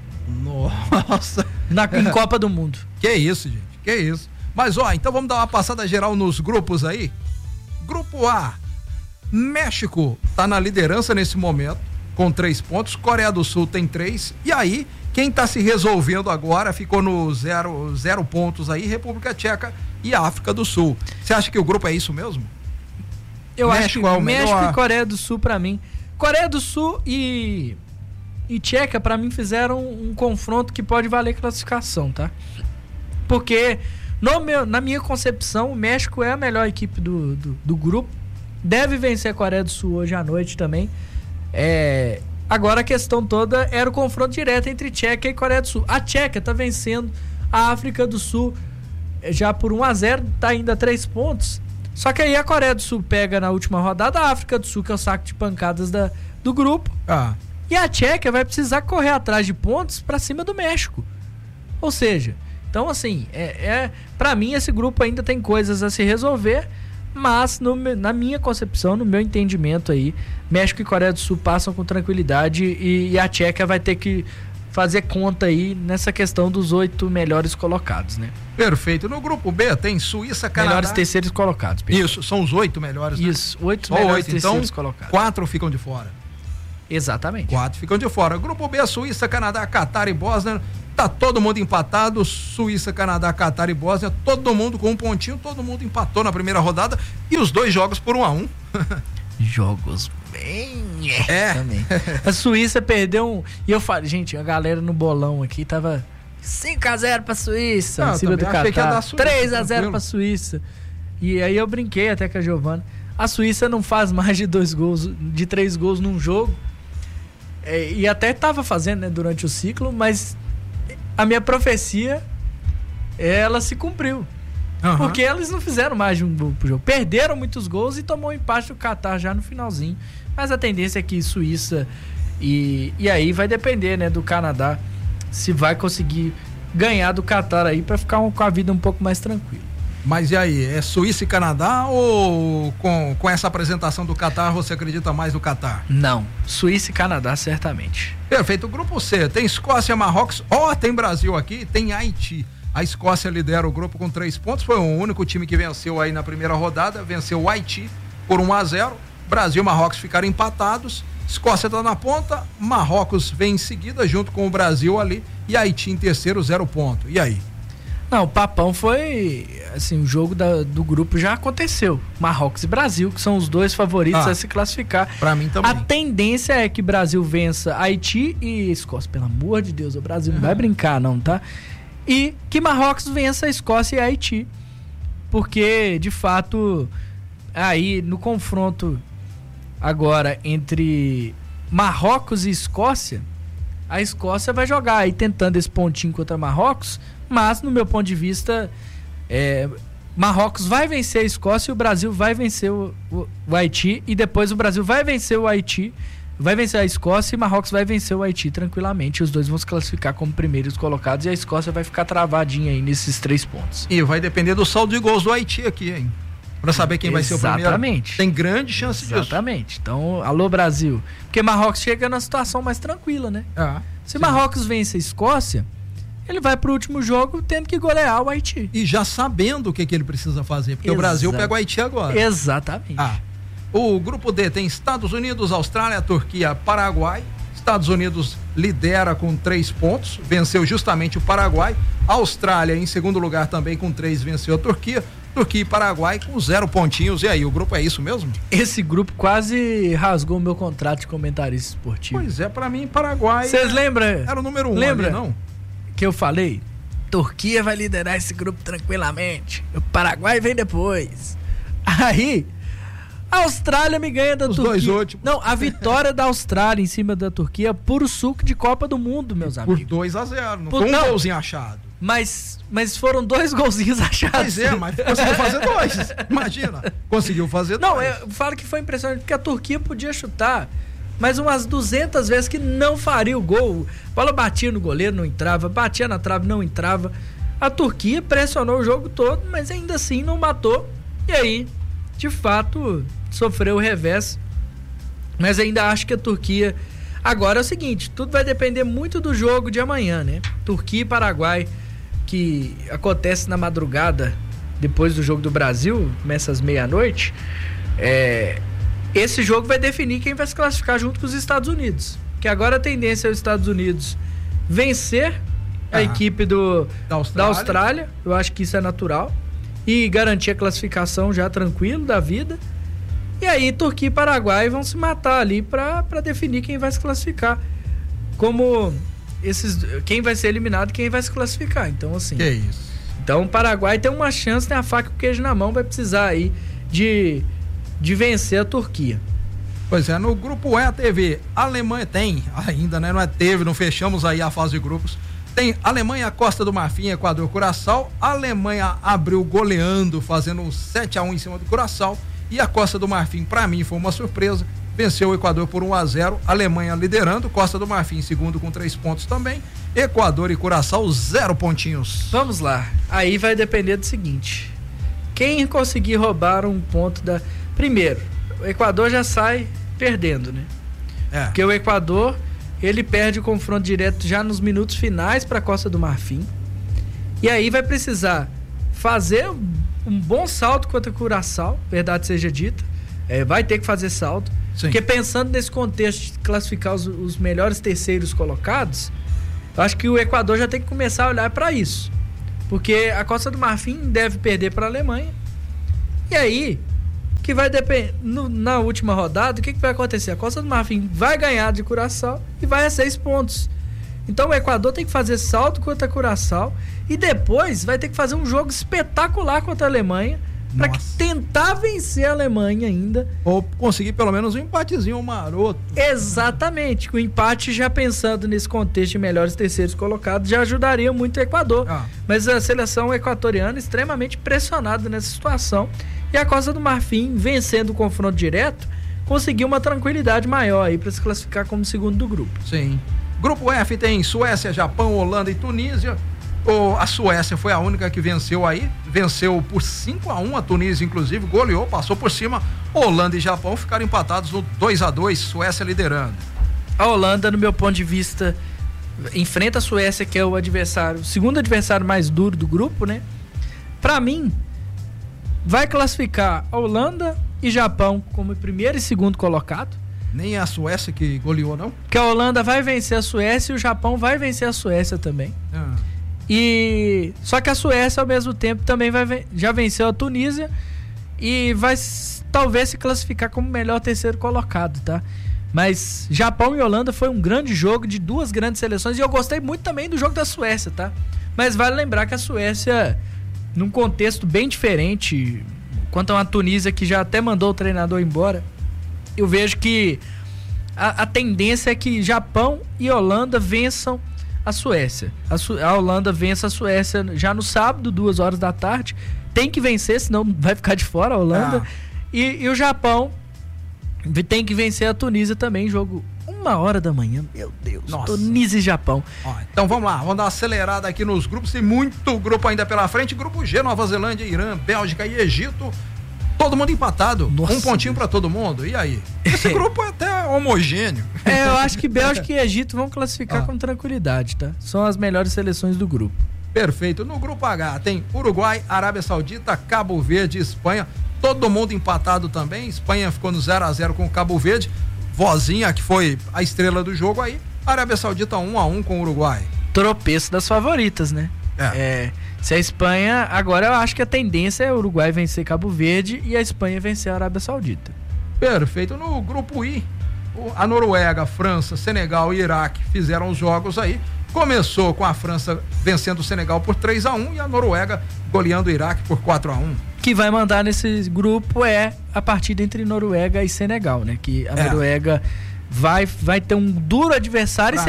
Nossa. Em Copa do Mundo. Que isso, gente, que isso. Mas então vamos dar uma passada geral nos grupos aí. Grupo A, México tá na liderança nesse momento, com 3 pontos, Coreia do Sul tem 3, e aí, quem tá se resolvendo agora, ficou no 0 pontos aí, República Tcheca e África do Sul. Você acha que o grupo é isso mesmo? Eu acho que México e Coreia do Sul, pra mim. Coreia do Sul e Tcheca, pra mim, fizeram um confronto que pode valer classificação, tá? Porque, na minha concepção, o México é a melhor equipe do grupo. Deve vencer a Coreia do Sul hoje à noite também. Agora a questão toda era o confronto direto entre Tcheca e Coreia do Sul. A Tcheca tá vencendo a África do Sul já por 1-0, tá ainda a 3 pontos. Só que aí a Coreia do Sul pega na última rodada a África do Sul, que é o saco de pancadas do grupo. E a Tcheca vai precisar correr atrás de pontos pra cima do México. Ou seja, então assim, pra mim esse grupo ainda tem coisas a se resolver, mas na minha concepção, no meu entendimento aí, México e Coreia do Sul passam com tranquilidade e a Tcheca vai ter que fazer conta aí nessa questão dos 8 melhores colocados, né? Perfeito. No grupo B tem Suíça, Canadá. Melhores terceiros colocados. Perfeito. Isso, são os 8 melhores, né? Isso, 8 melhores terceiros colocados. 4 ficam de fora. Exatamente. 4 ficam de fora. Grupo B, Suíça, Canadá, Catar e Bósnia. Tá todo mundo empatado. Suíça, Canadá, Catar e Bósnia. Todo mundo com um pontinho. Todo mundo empatou na primeira rodada. E os 2 jogos por 1-1. Jogos bem. Também. A Suíça perdeu E eu falei, gente, a galera no bolão aqui tava 5-0 pra Suíça, em cima do Catar. 3-0 pra Suíça. E aí eu brinquei até com a Giovana. A Suíça não faz mais de 3 gols num jogo. E até tava fazendo, né, durante o ciclo, mas a minha profecia, ela se cumpriu. Porque eles não fizeram mais de um gol pro jogo. Perderam muitos gols e tomou um empate do Catar já no finalzinho. Mas a tendência é que Suíça e aí vai depender, né, do Canadá, se vai conseguir ganhar do Catar aí para ficar com a vida um pouco mais tranquila. Mas e aí, é Suíça e Canadá ou com essa apresentação do Catar você acredita mais no Catar? Não, Suíça e Canadá certamente. Perfeito. O grupo C tem Escócia, Marrocos, tem Brasil aqui, tem Haiti. A Escócia lidera o grupo com 3 pontos, foi o único time que venceu aí na primeira rodada, venceu o Haiti por 1-0. Brasil e Marrocos ficaram empatados, Escócia está na ponta, Marrocos vem em seguida junto com o Brasil ali e Haiti em terceiro, 0 ponto. E aí? Não, o papão foi, assim, o jogo do grupo já aconteceu. Marrocos e Brasil, que são os 2 favoritos a se classificar. Pra mim também. A tendência é que Brasil vença Haiti e Escócia. Pelo amor de Deus, o Brasil não vai brincar não, tá? E que Marrocos vença a Escócia e a Haiti. Porque, de fato, aí no confronto agora entre Marrocos e Escócia, a Escócia vai jogar aí tentando esse pontinho contra Marrocos, mas no meu ponto de vista, Marrocos vai vencer a Escócia e o Brasil vai vencer o Haiti, e depois o Brasil vai vencer o Haiti, vai vencer a Escócia e Marrocos vai vencer o Haiti tranquilamente. Os 2 vão se classificar como primeiros colocados e a Escócia vai ficar travadinha aí nesses 3 pontos. E vai depender do saldo de gols do Haiti aqui, hein? Pra saber quem vai ser o primeiro. Exatamente. Tem grande chance disso. Exatamente. Então, alô Brasil. Porque Marrocos chega na situação mais tranquila, né? Se Marrocos vence a Escócia, ele vai pro último jogo tendo que golear o Haiti. E já sabendo o que ele precisa fazer, porque o Brasil pega o Haiti agora. Exatamente. O grupo D tem Estados Unidos, Austrália, Turquia, Paraguai. Estados Unidos lidera com 3 pontos, venceu justamente o Paraguai. Austrália em segundo lugar também com 3, venceu a Turquia. Turquia e Paraguai com 0 pontinhos. E aí, o grupo é isso mesmo? Esse grupo quase rasgou o meu contrato de comentarista esportivo. Pois é, pra mim, Paraguai... Vocês lembram? Era o número 1, lembra ali, não? Que eu falei? Turquia vai liderar esse grupo tranquilamente. O Paraguai vem depois. Aí... A Austrália me ganha da Turquia. Os 2 últimos. Não, a vitória da Austrália em cima da Turquia, puro suco de Copa do Mundo, meus amigos. Por 2-0, não foi um golzinho achado. Mas foram 2 golzinhos achados. Pois é, mas conseguiu fazer 2. Imagina, conseguiu fazer 2. Não, eu falo que foi impressionante, porque a Turquia podia chutar, mas umas 200 vezes que não faria o gol. A bola batia no goleiro, não entrava, batia na trave, não entrava. A Turquia pressionou o jogo todo, mas ainda assim não matou. E aí, de fato, sofreu o revés. Mas ainda acho que a Turquia... Agora é o seguinte, tudo vai depender muito do jogo de amanhã, né? Turquia e Paraguai, que acontece na madrugada, depois do jogo do Brasil, começa às 00:30. Esse jogo vai definir quem vai se classificar junto com os Estados Unidos. Que agora a tendência é os Estados Unidos vencer a equipe da Austrália. Eu acho que isso é natural. E garantir a classificação já tranquilo da vida. E aí Turquia e Paraguai vão se matar ali para definir quem vai se classificar. Quem vai ser eliminado e quem vai se classificar. Então, assim. Que isso. Então o Paraguai tem uma chance, tem a faca e o queijo na mão, vai precisar aí de vencer a Turquia. Pois é, no grupo E teve Alemanha, tem ainda, né? Não fechamos aí a fase de grupos. Tem Alemanha, Costa do Marfim, Equador, Curaçao. A Alemanha abriu goleando, fazendo um 7-1 em cima do Curaçao. E a Costa do Marfim, pra mim, foi uma surpresa. Venceu o Equador por 1-0. Alemanha liderando, Costa do Marfim em segundo com 3 pontos também. Equador e Curaçao, 0 pontinhos. Vamos lá. Aí vai depender do seguinte. Quem conseguir roubar um ponto da... Primeiro, o Equador já sai perdendo, né? Porque o Equador ele perde o confronto direto já nos minutos finais para a Costa do Marfim. E aí vai precisar fazer um bom salto contra o Curaçao, verdade seja dita. Vai ter que fazer salto. Sim. Porque pensando nesse contexto de classificar os melhores terceiros colocados, eu acho que o Equador já tem que começar a olhar para isso. Porque a Costa do Marfim deve perder para a Alemanha. E aí, que vai depender. Na última rodada, o que vai acontecer? A Costa do Marfim vai ganhar de Curaçao e vai a 6 pontos. Então o Equador tem que fazer salto contra Curaçao e depois vai ter que fazer um jogo espetacular contra a Alemanha para tentar vencer a Alemanha ainda. Ou conseguir pelo menos um empatezinho maroto. Exatamente. O empate, já pensando nesse contexto de melhores terceiros colocados, já ajudaria muito o Equador. Mas a seleção equatoriana extremamente pressionada nessa situação. E a Costa do Marfim, vencendo o confronto direto, conseguiu uma tranquilidade maior aí para se classificar como segundo do grupo. Sim. Grupo F tem Suécia, Japão, Holanda e Tunísia. A Suécia foi a única que venceu aí, venceu por 5-1 a Tunísia, inclusive, goleou, passou por cima. Holanda e Japão ficaram empatados no 2-2, Suécia liderando. A Holanda, no meu ponto de vista, enfrenta a Suécia, que é o segundo adversário mais duro do grupo, né? Pra mim, vai classificar a Holanda e Japão como primeiro e segundo colocado. Nem a Suécia que goleou, não? Que a Holanda vai vencer a Suécia e o Japão vai vencer a Suécia também. Só que a Suécia, ao mesmo tempo, também já venceu a Tunísia e vai talvez se classificar como melhor terceiro colocado, tá? Mas Japão e Holanda foi um grande jogo de duas grandes seleções e eu gostei muito também do jogo da Suécia, tá? Mas vale lembrar que a Suécia, num contexto bem diferente, quanto a uma Tunísia que já até mandou o treinador embora, eu vejo que a tendência é que Japão e Holanda vençam a Suécia. A Holanda vence a Suécia já no sábado, 2h. Tem que vencer, senão vai ficar de fora a Holanda. E o Japão tem que vencer a Tunísia também, jogo 1h. Meu Deus, Tunísia e Japão. Então vamos lá, vamos dar uma acelerada aqui nos grupos. Tem muito grupo ainda pela frente. Grupo G, Nova Zelândia, Irã, Bélgica e Egito. Todo mundo empatado, um pontinho para todo mundo. E aí? Esse grupo é até homogêneo. Eu acho que Bélgica e Egito vão classificar com tranquilidade, tá? São as melhores seleções do grupo. Perfeito. No grupo H tem Uruguai, Arábia Saudita, Cabo Verde e Espanha. Todo mundo empatado também. Espanha ficou no 0-0 com o Cabo Verde. Vozinha, que foi a estrela do jogo aí. Arábia Saudita 1-1 com o Uruguai. Tropeço das favoritas, né? Se a Espanha, agora eu acho que a tendência é o Uruguai vencer Cabo Verde e a Espanha vencer a Arábia Saudita. Perfeito. No grupo I, a Noruega, França, Senegal e Iraque fizeram os jogos aí. Começou com a França vencendo o Senegal por 3-1 e a Noruega goleando o Iraque por 4-1. Que vai mandar nesse grupo é a partida entre Noruega e Senegal, né? Que a Noruega vai ter um duro adversário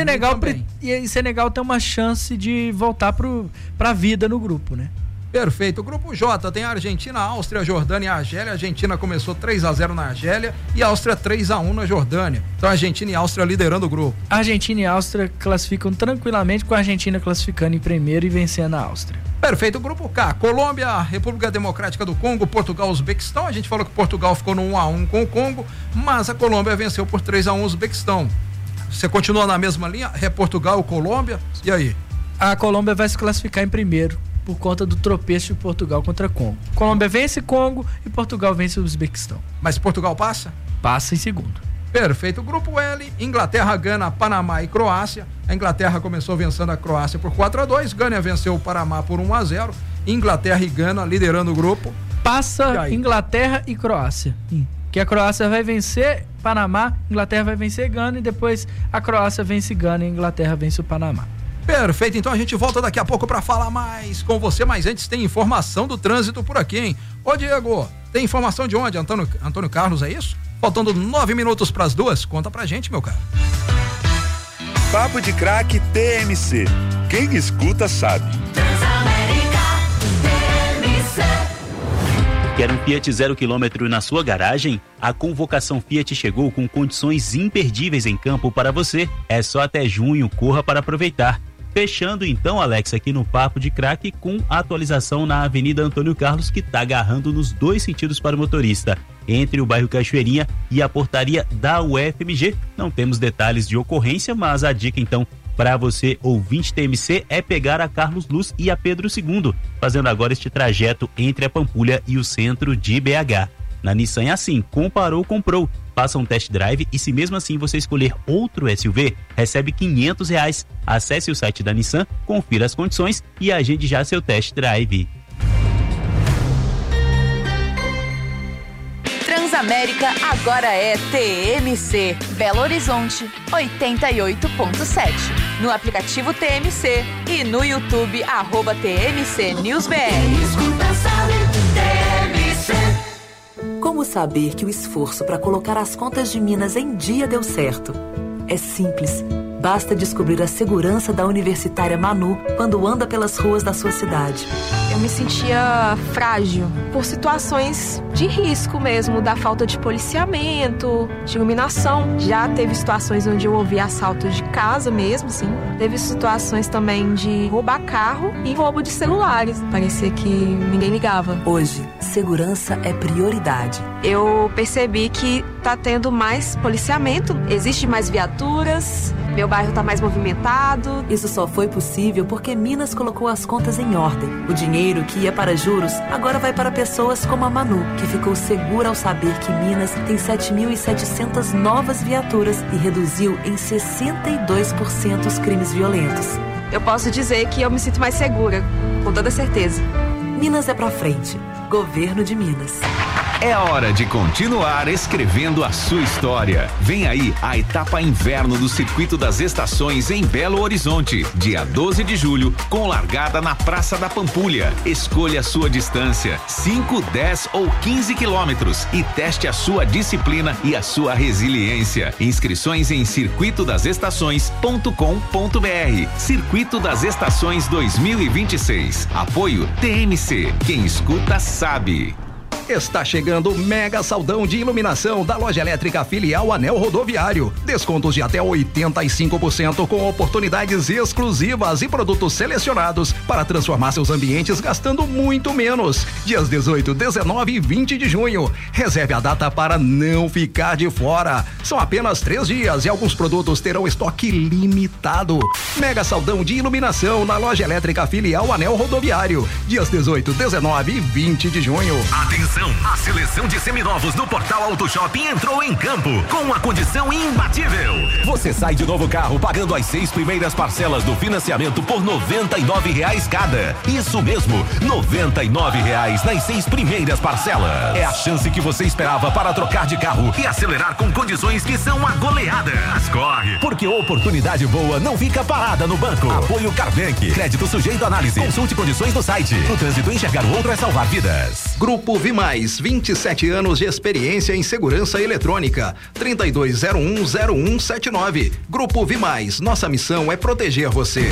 e Senegal tem uma chance de voltar pra vida no grupo, né? Perfeito. O grupo J tem a Argentina, Áustria, Jordânia e Argélia. A Argentina começou 3-0 na Argélia e a Áustria 3-1 na Jordânia. Então a Argentina e a Áustria liderando o grupo. A Argentina e a Áustria classificam tranquilamente, com a Argentina classificando em primeiro e vencendo a Áustria. Perfeito. O grupo K, Colômbia, República Democrática do Congo, Portugal, Uzbequistão. A gente falou que Portugal ficou no 1-1 com o Congo, mas a Colômbia venceu por 3-1 o Uzbequistão. Você continua na mesma linha? Portugal, Colômbia, e aí? A Colômbia vai se classificar em primeiro por conta do tropeço de Portugal contra Congo. Colômbia vence Congo e Portugal vence o Uzbequistão. Mas Portugal passa? Passa em segundo. Perfeito. Grupo L, Inglaterra, Gana, Panamá e Croácia. A Inglaterra começou vencendo a Croácia por 4-2. Gana venceu o Panamá por 1-0. Inglaterra e Gana liderando o grupo. Passa Inglaterra e Croácia. Que a Croácia vai vencer Panamá, Inglaterra vai vencer Gana e depois a Croácia vence Gana e a Inglaterra vence o Panamá. Perfeito, então a gente volta daqui a pouco para falar mais com você, mas antes tem informação do trânsito por aqui, hein? Ô Diego, tem informação de onde? Antônio Carlos, é isso? Faltando 9 minutos para as 2, conta pra gente, meu caro. Papo de Craque TMC, quem escuta sabe. Quer um Fiat 0 km na sua garagem? A convocação Fiat chegou com condições imperdíveis em campo para você. É só até junho, corra para aproveitar. Fechando então, Alex, aqui no Papo de Craque, com atualização na Avenida Antônio Carlos, que tá agarrando nos dois sentidos para o motorista, entre o bairro Cachoeirinha e a portaria da UFMG. Não temos detalhes de ocorrência, mas a dica então para você, ouvinte TMC, é pegar a Carlos Luz e a Pedro II, fazendo agora este trajeto entre a Pampulha e o centro de BH. Na Nissan é assim, comparou, comprou. Faça um test drive e se mesmo assim você escolher outro SUV, recebe R$500. Acesse o site da Nissan, confira as condições e agende já seu test drive. Transamérica agora é TMC. Belo Horizonte 88.7. No aplicativo TMC e no YouTube @TMC News BR. Como saber que o esforço para colocar as contas de Minas em dia deu certo? É simples. Basta descobrir a segurança da universitária Manu quando anda pelas ruas da sua cidade. Eu me sentia frágil por situações de risco mesmo, da falta de policiamento, de iluminação. Já teve situações onde eu ouvi assalto de casa mesmo, sim. Teve situações também de roubar carro e roubo de celulares. Parecia que ninguém ligava. Hoje, segurança é prioridade. Eu percebi que tá tendo mais policiamento, existe mais viaturas, meu bairro tá mais movimentado. Isso só foi possível porque Minas colocou as contas em ordem. O dinheiro que ia para juros agora vai para pessoas como a Manu, que ficou segura ao saber que Minas tem 7.700 novas viaturas e reduziu em 62% os crimes violentos. Eu posso dizer que eu me sinto mais segura, com toda certeza. Minas é pra frente. Governo de Minas. É hora de continuar escrevendo a sua história. Vem aí a etapa inverno do Circuito das Estações em Belo Horizonte, dia 12 de julho, com largada na Praça da Pampulha. Escolha a sua distância, 5, 10 ou 15 quilômetros e teste a sua disciplina e a sua resiliência. Inscrições em circuitodasestações.com.br. Circuito das Estações 2026. Apoio TMC. Quem escuta sabe. Está chegando o mega saldão de iluminação da Loja Elétrica Filial Anel Rodoviário. Descontos de até 85% com oportunidades exclusivas e produtos selecionados para transformar seus ambientes gastando muito menos. Dias 18, 19 e 20 de junho. Reserve a data para não ficar de fora. São apenas 3 dias e alguns produtos terão estoque limitado. Mega saldão de iluminação na Loja Elétrica Filial Anel Rodoviário. Dias 18, 19 e 20 de junho. Atenção! A seleção de seminovos no Portal Auto Shopping entrou em campo com uma condição imbatível. Você sai de novo carro pagando as 6 primeiras parcelas do financiamento por R$99 cada. Isso mesmo, R$99 nas 6 primeiras parcelas. É a chance que você esperava para trocar de carro e acelerar com condições que são a goleada. Mas corre! Porque oportunidade boa não fica parada no banco. Apoio Carbank. Crédito sujeito à análise. Consulte condições no site. No trânsito, enxergar o outro é salvar vidas. Grupo Vimais, 27 anos de experiência em segurança eletrônica. 32010179. Grupo Vimais, nossa missão é proteger você.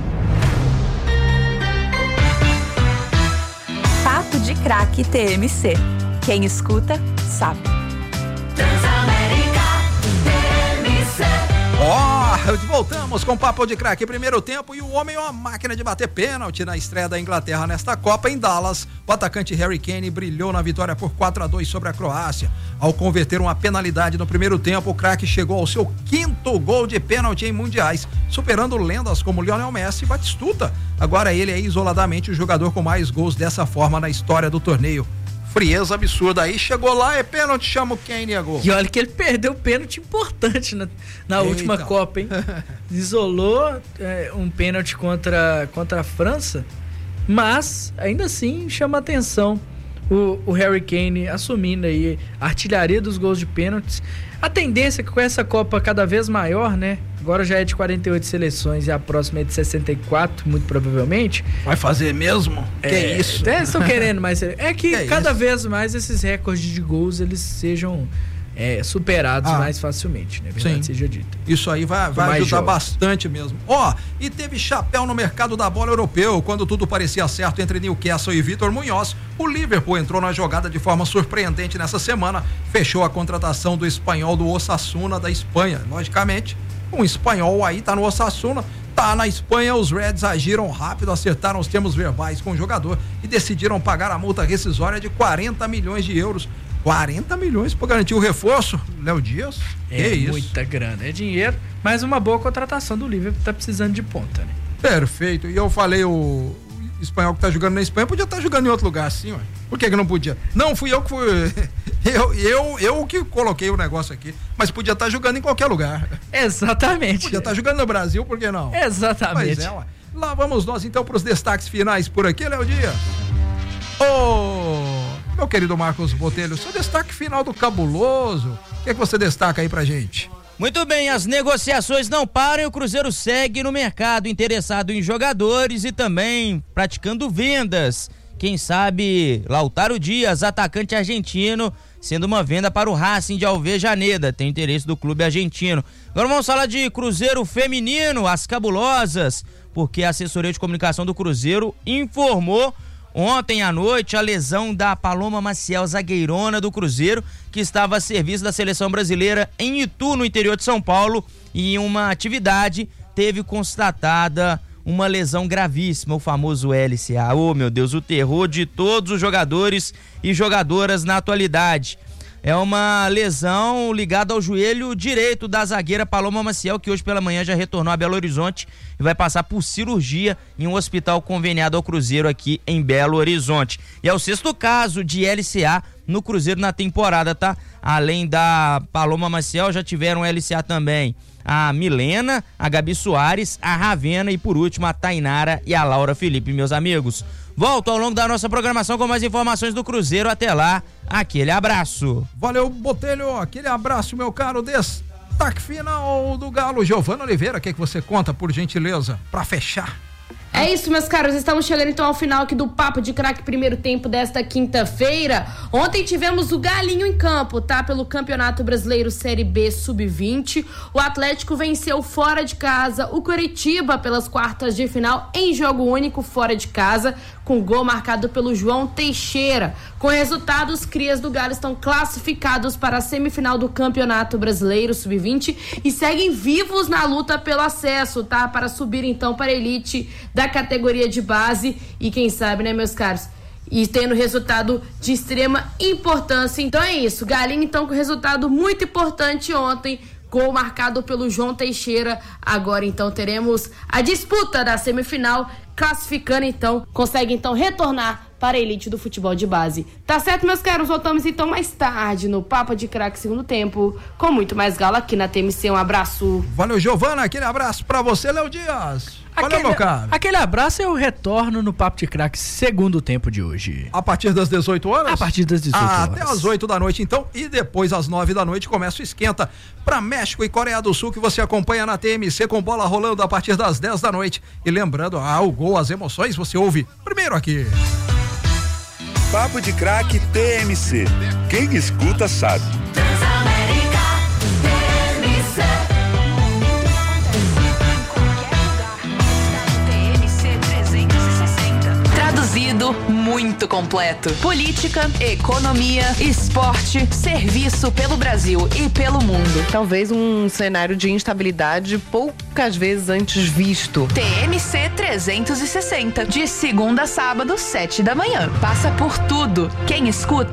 Papo de Craque TMC. Quem escuta, sabe. Transamérica TMC. Voltamos com Papo de Craque, primeiro tempo, e o homem é uma máquina de bater pênalti na estreia da Inglaterra nesta Copa em Dallas. O atacante Harry Kane brilhou na vitória por 4-2 sobre a Croácia. Ao converter uma penalidade no primeiro tempo, o craque chegou ao seu 5º gol de pênalti em mundiais, superando lendas como Lionel Messi e Batistuta. Agora ele é isoladamente o jogador com mais gols dessa forma na história do torneio. Frieza absurda. Aí chegou lá, é pênalti, chama o Kane e a gol. E olha que ele perdeu um pênalti importante na última Copa, hein? Isolou um pênalti contra a França, mas ainda assim chama atenção o Harry Kane assumindo aí a artilharia dos gols de pênaltis. A tendência é que com essa Copa cada vez maior, né? Agora já é de 48 seleções e a próxima é de 64, muito provavelmente. Vai fazer mesmo? Que isso? Eles estão querendo mais. É que cada vez mais esses recordes de gols eles sejam superados mais facilmente, né? Verdade seja dita. Isso aí vai ajudar bastante mesmo. E teve chapéu no mercado da bola europeu. Quando tudo parecia certo entre Newcastle e Vítor Munhoz, o Liverpool entrou na jogada de forma surpreendente nessa semana. Fechou a contratação do espanhol do Osasuna da Espanha. Logicamente, um espanhol aí tá no Osasuna, Tá na Espanha, os Reds agiram rápido, acertaram os termos verbais com o jogador e decidiram pagar a multa rescisória de 40 milhões de euros. 40 milhões para garantir o reforço, Léo Dias? É muita grana, é dinheiro, mas uma boa contratação do Liverpool, tá precisando de ponta, né? Perfeito, e eu falei, o espanhol que tá jogando na Espanha podia estar jogando em outro lugar assim, ué. Por que não podia? Não, fui eu que fui, eu que coloquei o negócio aqui, mas podia estar jogando em qualquer lugar. Exatamente. Podia estar jogando no Brasil, por que não? Exatamente. Pois é, ué. Lá vamos nós então para os destaques finais por aqui, Léo Dias. Meu querido Marcos Botelho, seu destaque final do Cabuloso, o que é que você destaca aí pra gente? Muito bem, as negociações não param e o Cruzeiro segue no mercado, interessado em jogadores e também praticando vendas. Quem sabe Lautaro Dias, atacante argentino, sendo uma venda para o Racing de Alvejaneda, tem interesse do clube argentino. Agora vamos falar de Cruzeiro feminino, as cabulosas, porque a assessoria de comunicação do Cruzeiro informou ontem à noite a lesão da Paloma Maciel, zagueirona do Cruzeiro, que estava a serviço da seleção brasileira em Itu, no interior de São Paulo, e em uma atividade teve constatada uma lesão gravíssima, o famoso LCA. Oh, meu Deus, o terror de todos os jogadores e jogadoras na atualidade. É uma lesão ligada ao joelho direito da zagueira Paloma Maciel, que hoje pela manhã já retornou a Belo Horizonte e vai passar por cirurgia em um hospital conveniado ao Cruzeiro aqui em Belo Horizonte. E é o 6º caso de LCA no Cruzeiro na temporada, tá? Além da Paloma Maciel, já tiveram LCA também a Milena, a Gabi Soares, a Ravena e por último a Tainara e a Laura Felipe, meus amigos. Volto ao longo da nossa programação com mais informações do Cruzeiro. Até lá, aquele abraço. Valeu, Botelho, aquele abraço, meu caro. Destaque final do Galo. Giovana Oliveira, o que você conta, por gentileza, pra fechar? É isso, meus caros, estamos chegando então ao final aqui do Papo de Craque primeiro tempo desta quinta-feira. Ontem tivemos o Galinho em campo, tá? Pelo Campeonato Brasileiro Série B Sub-20. O Atlético venceu fora de casa o Coritiba pelas quartas de final em jogo único fora de casa, com gol marcado pelo João Teixeira. Com resultado, os crias do Galo estão classificados para a semifinal do Campeonato Brasileiro Sub-20 e seguem vivos na luta pelo acesso, tá? Para subir então para a elite da categoria de base e quem sabe, né, meus caros? E tendo resultado de extrema importância. Então é isso, Galinho então com resultado muito importante ontem, gol marcado pelo João Teixeira. Agora então teremos a disputa da semifinal, classificando então, consegue então retornar para a elite do futebol de base. Tá certo, meus caros? Voltamos então mais tarde no Papo de Craque segundo tempo, com muito mais Galo aqui na TMC. Um abraço. Valeu, Giovana, aquele abraço pra você, Léo Dias. Valeu, meu caro. Aquele abraço, eu retorno no Papo de Craque segundo tempo de hoje. A partir das 18 horas? A partir das 18 horas. Até as 8 da noite, então, e depois às 9 da noite começa o esquenta para México e Coreia do Sul, que você acompanha na TMC com bola rolando a partir das 10 da noite. E lembrando, o gol, as emoções, você ouve primeiro aqui. Papo de Craque TMC. Quem escuta sabe. Traduzido muito completo. Política, economia, esporte, serviço pelo Brasil e pelo mundo. Talvez um cenário de instabilidade poucas vezes antes visto. TMC 360, de segunda a sábado, 7 da manhã. Passa por tudo. Quem escuta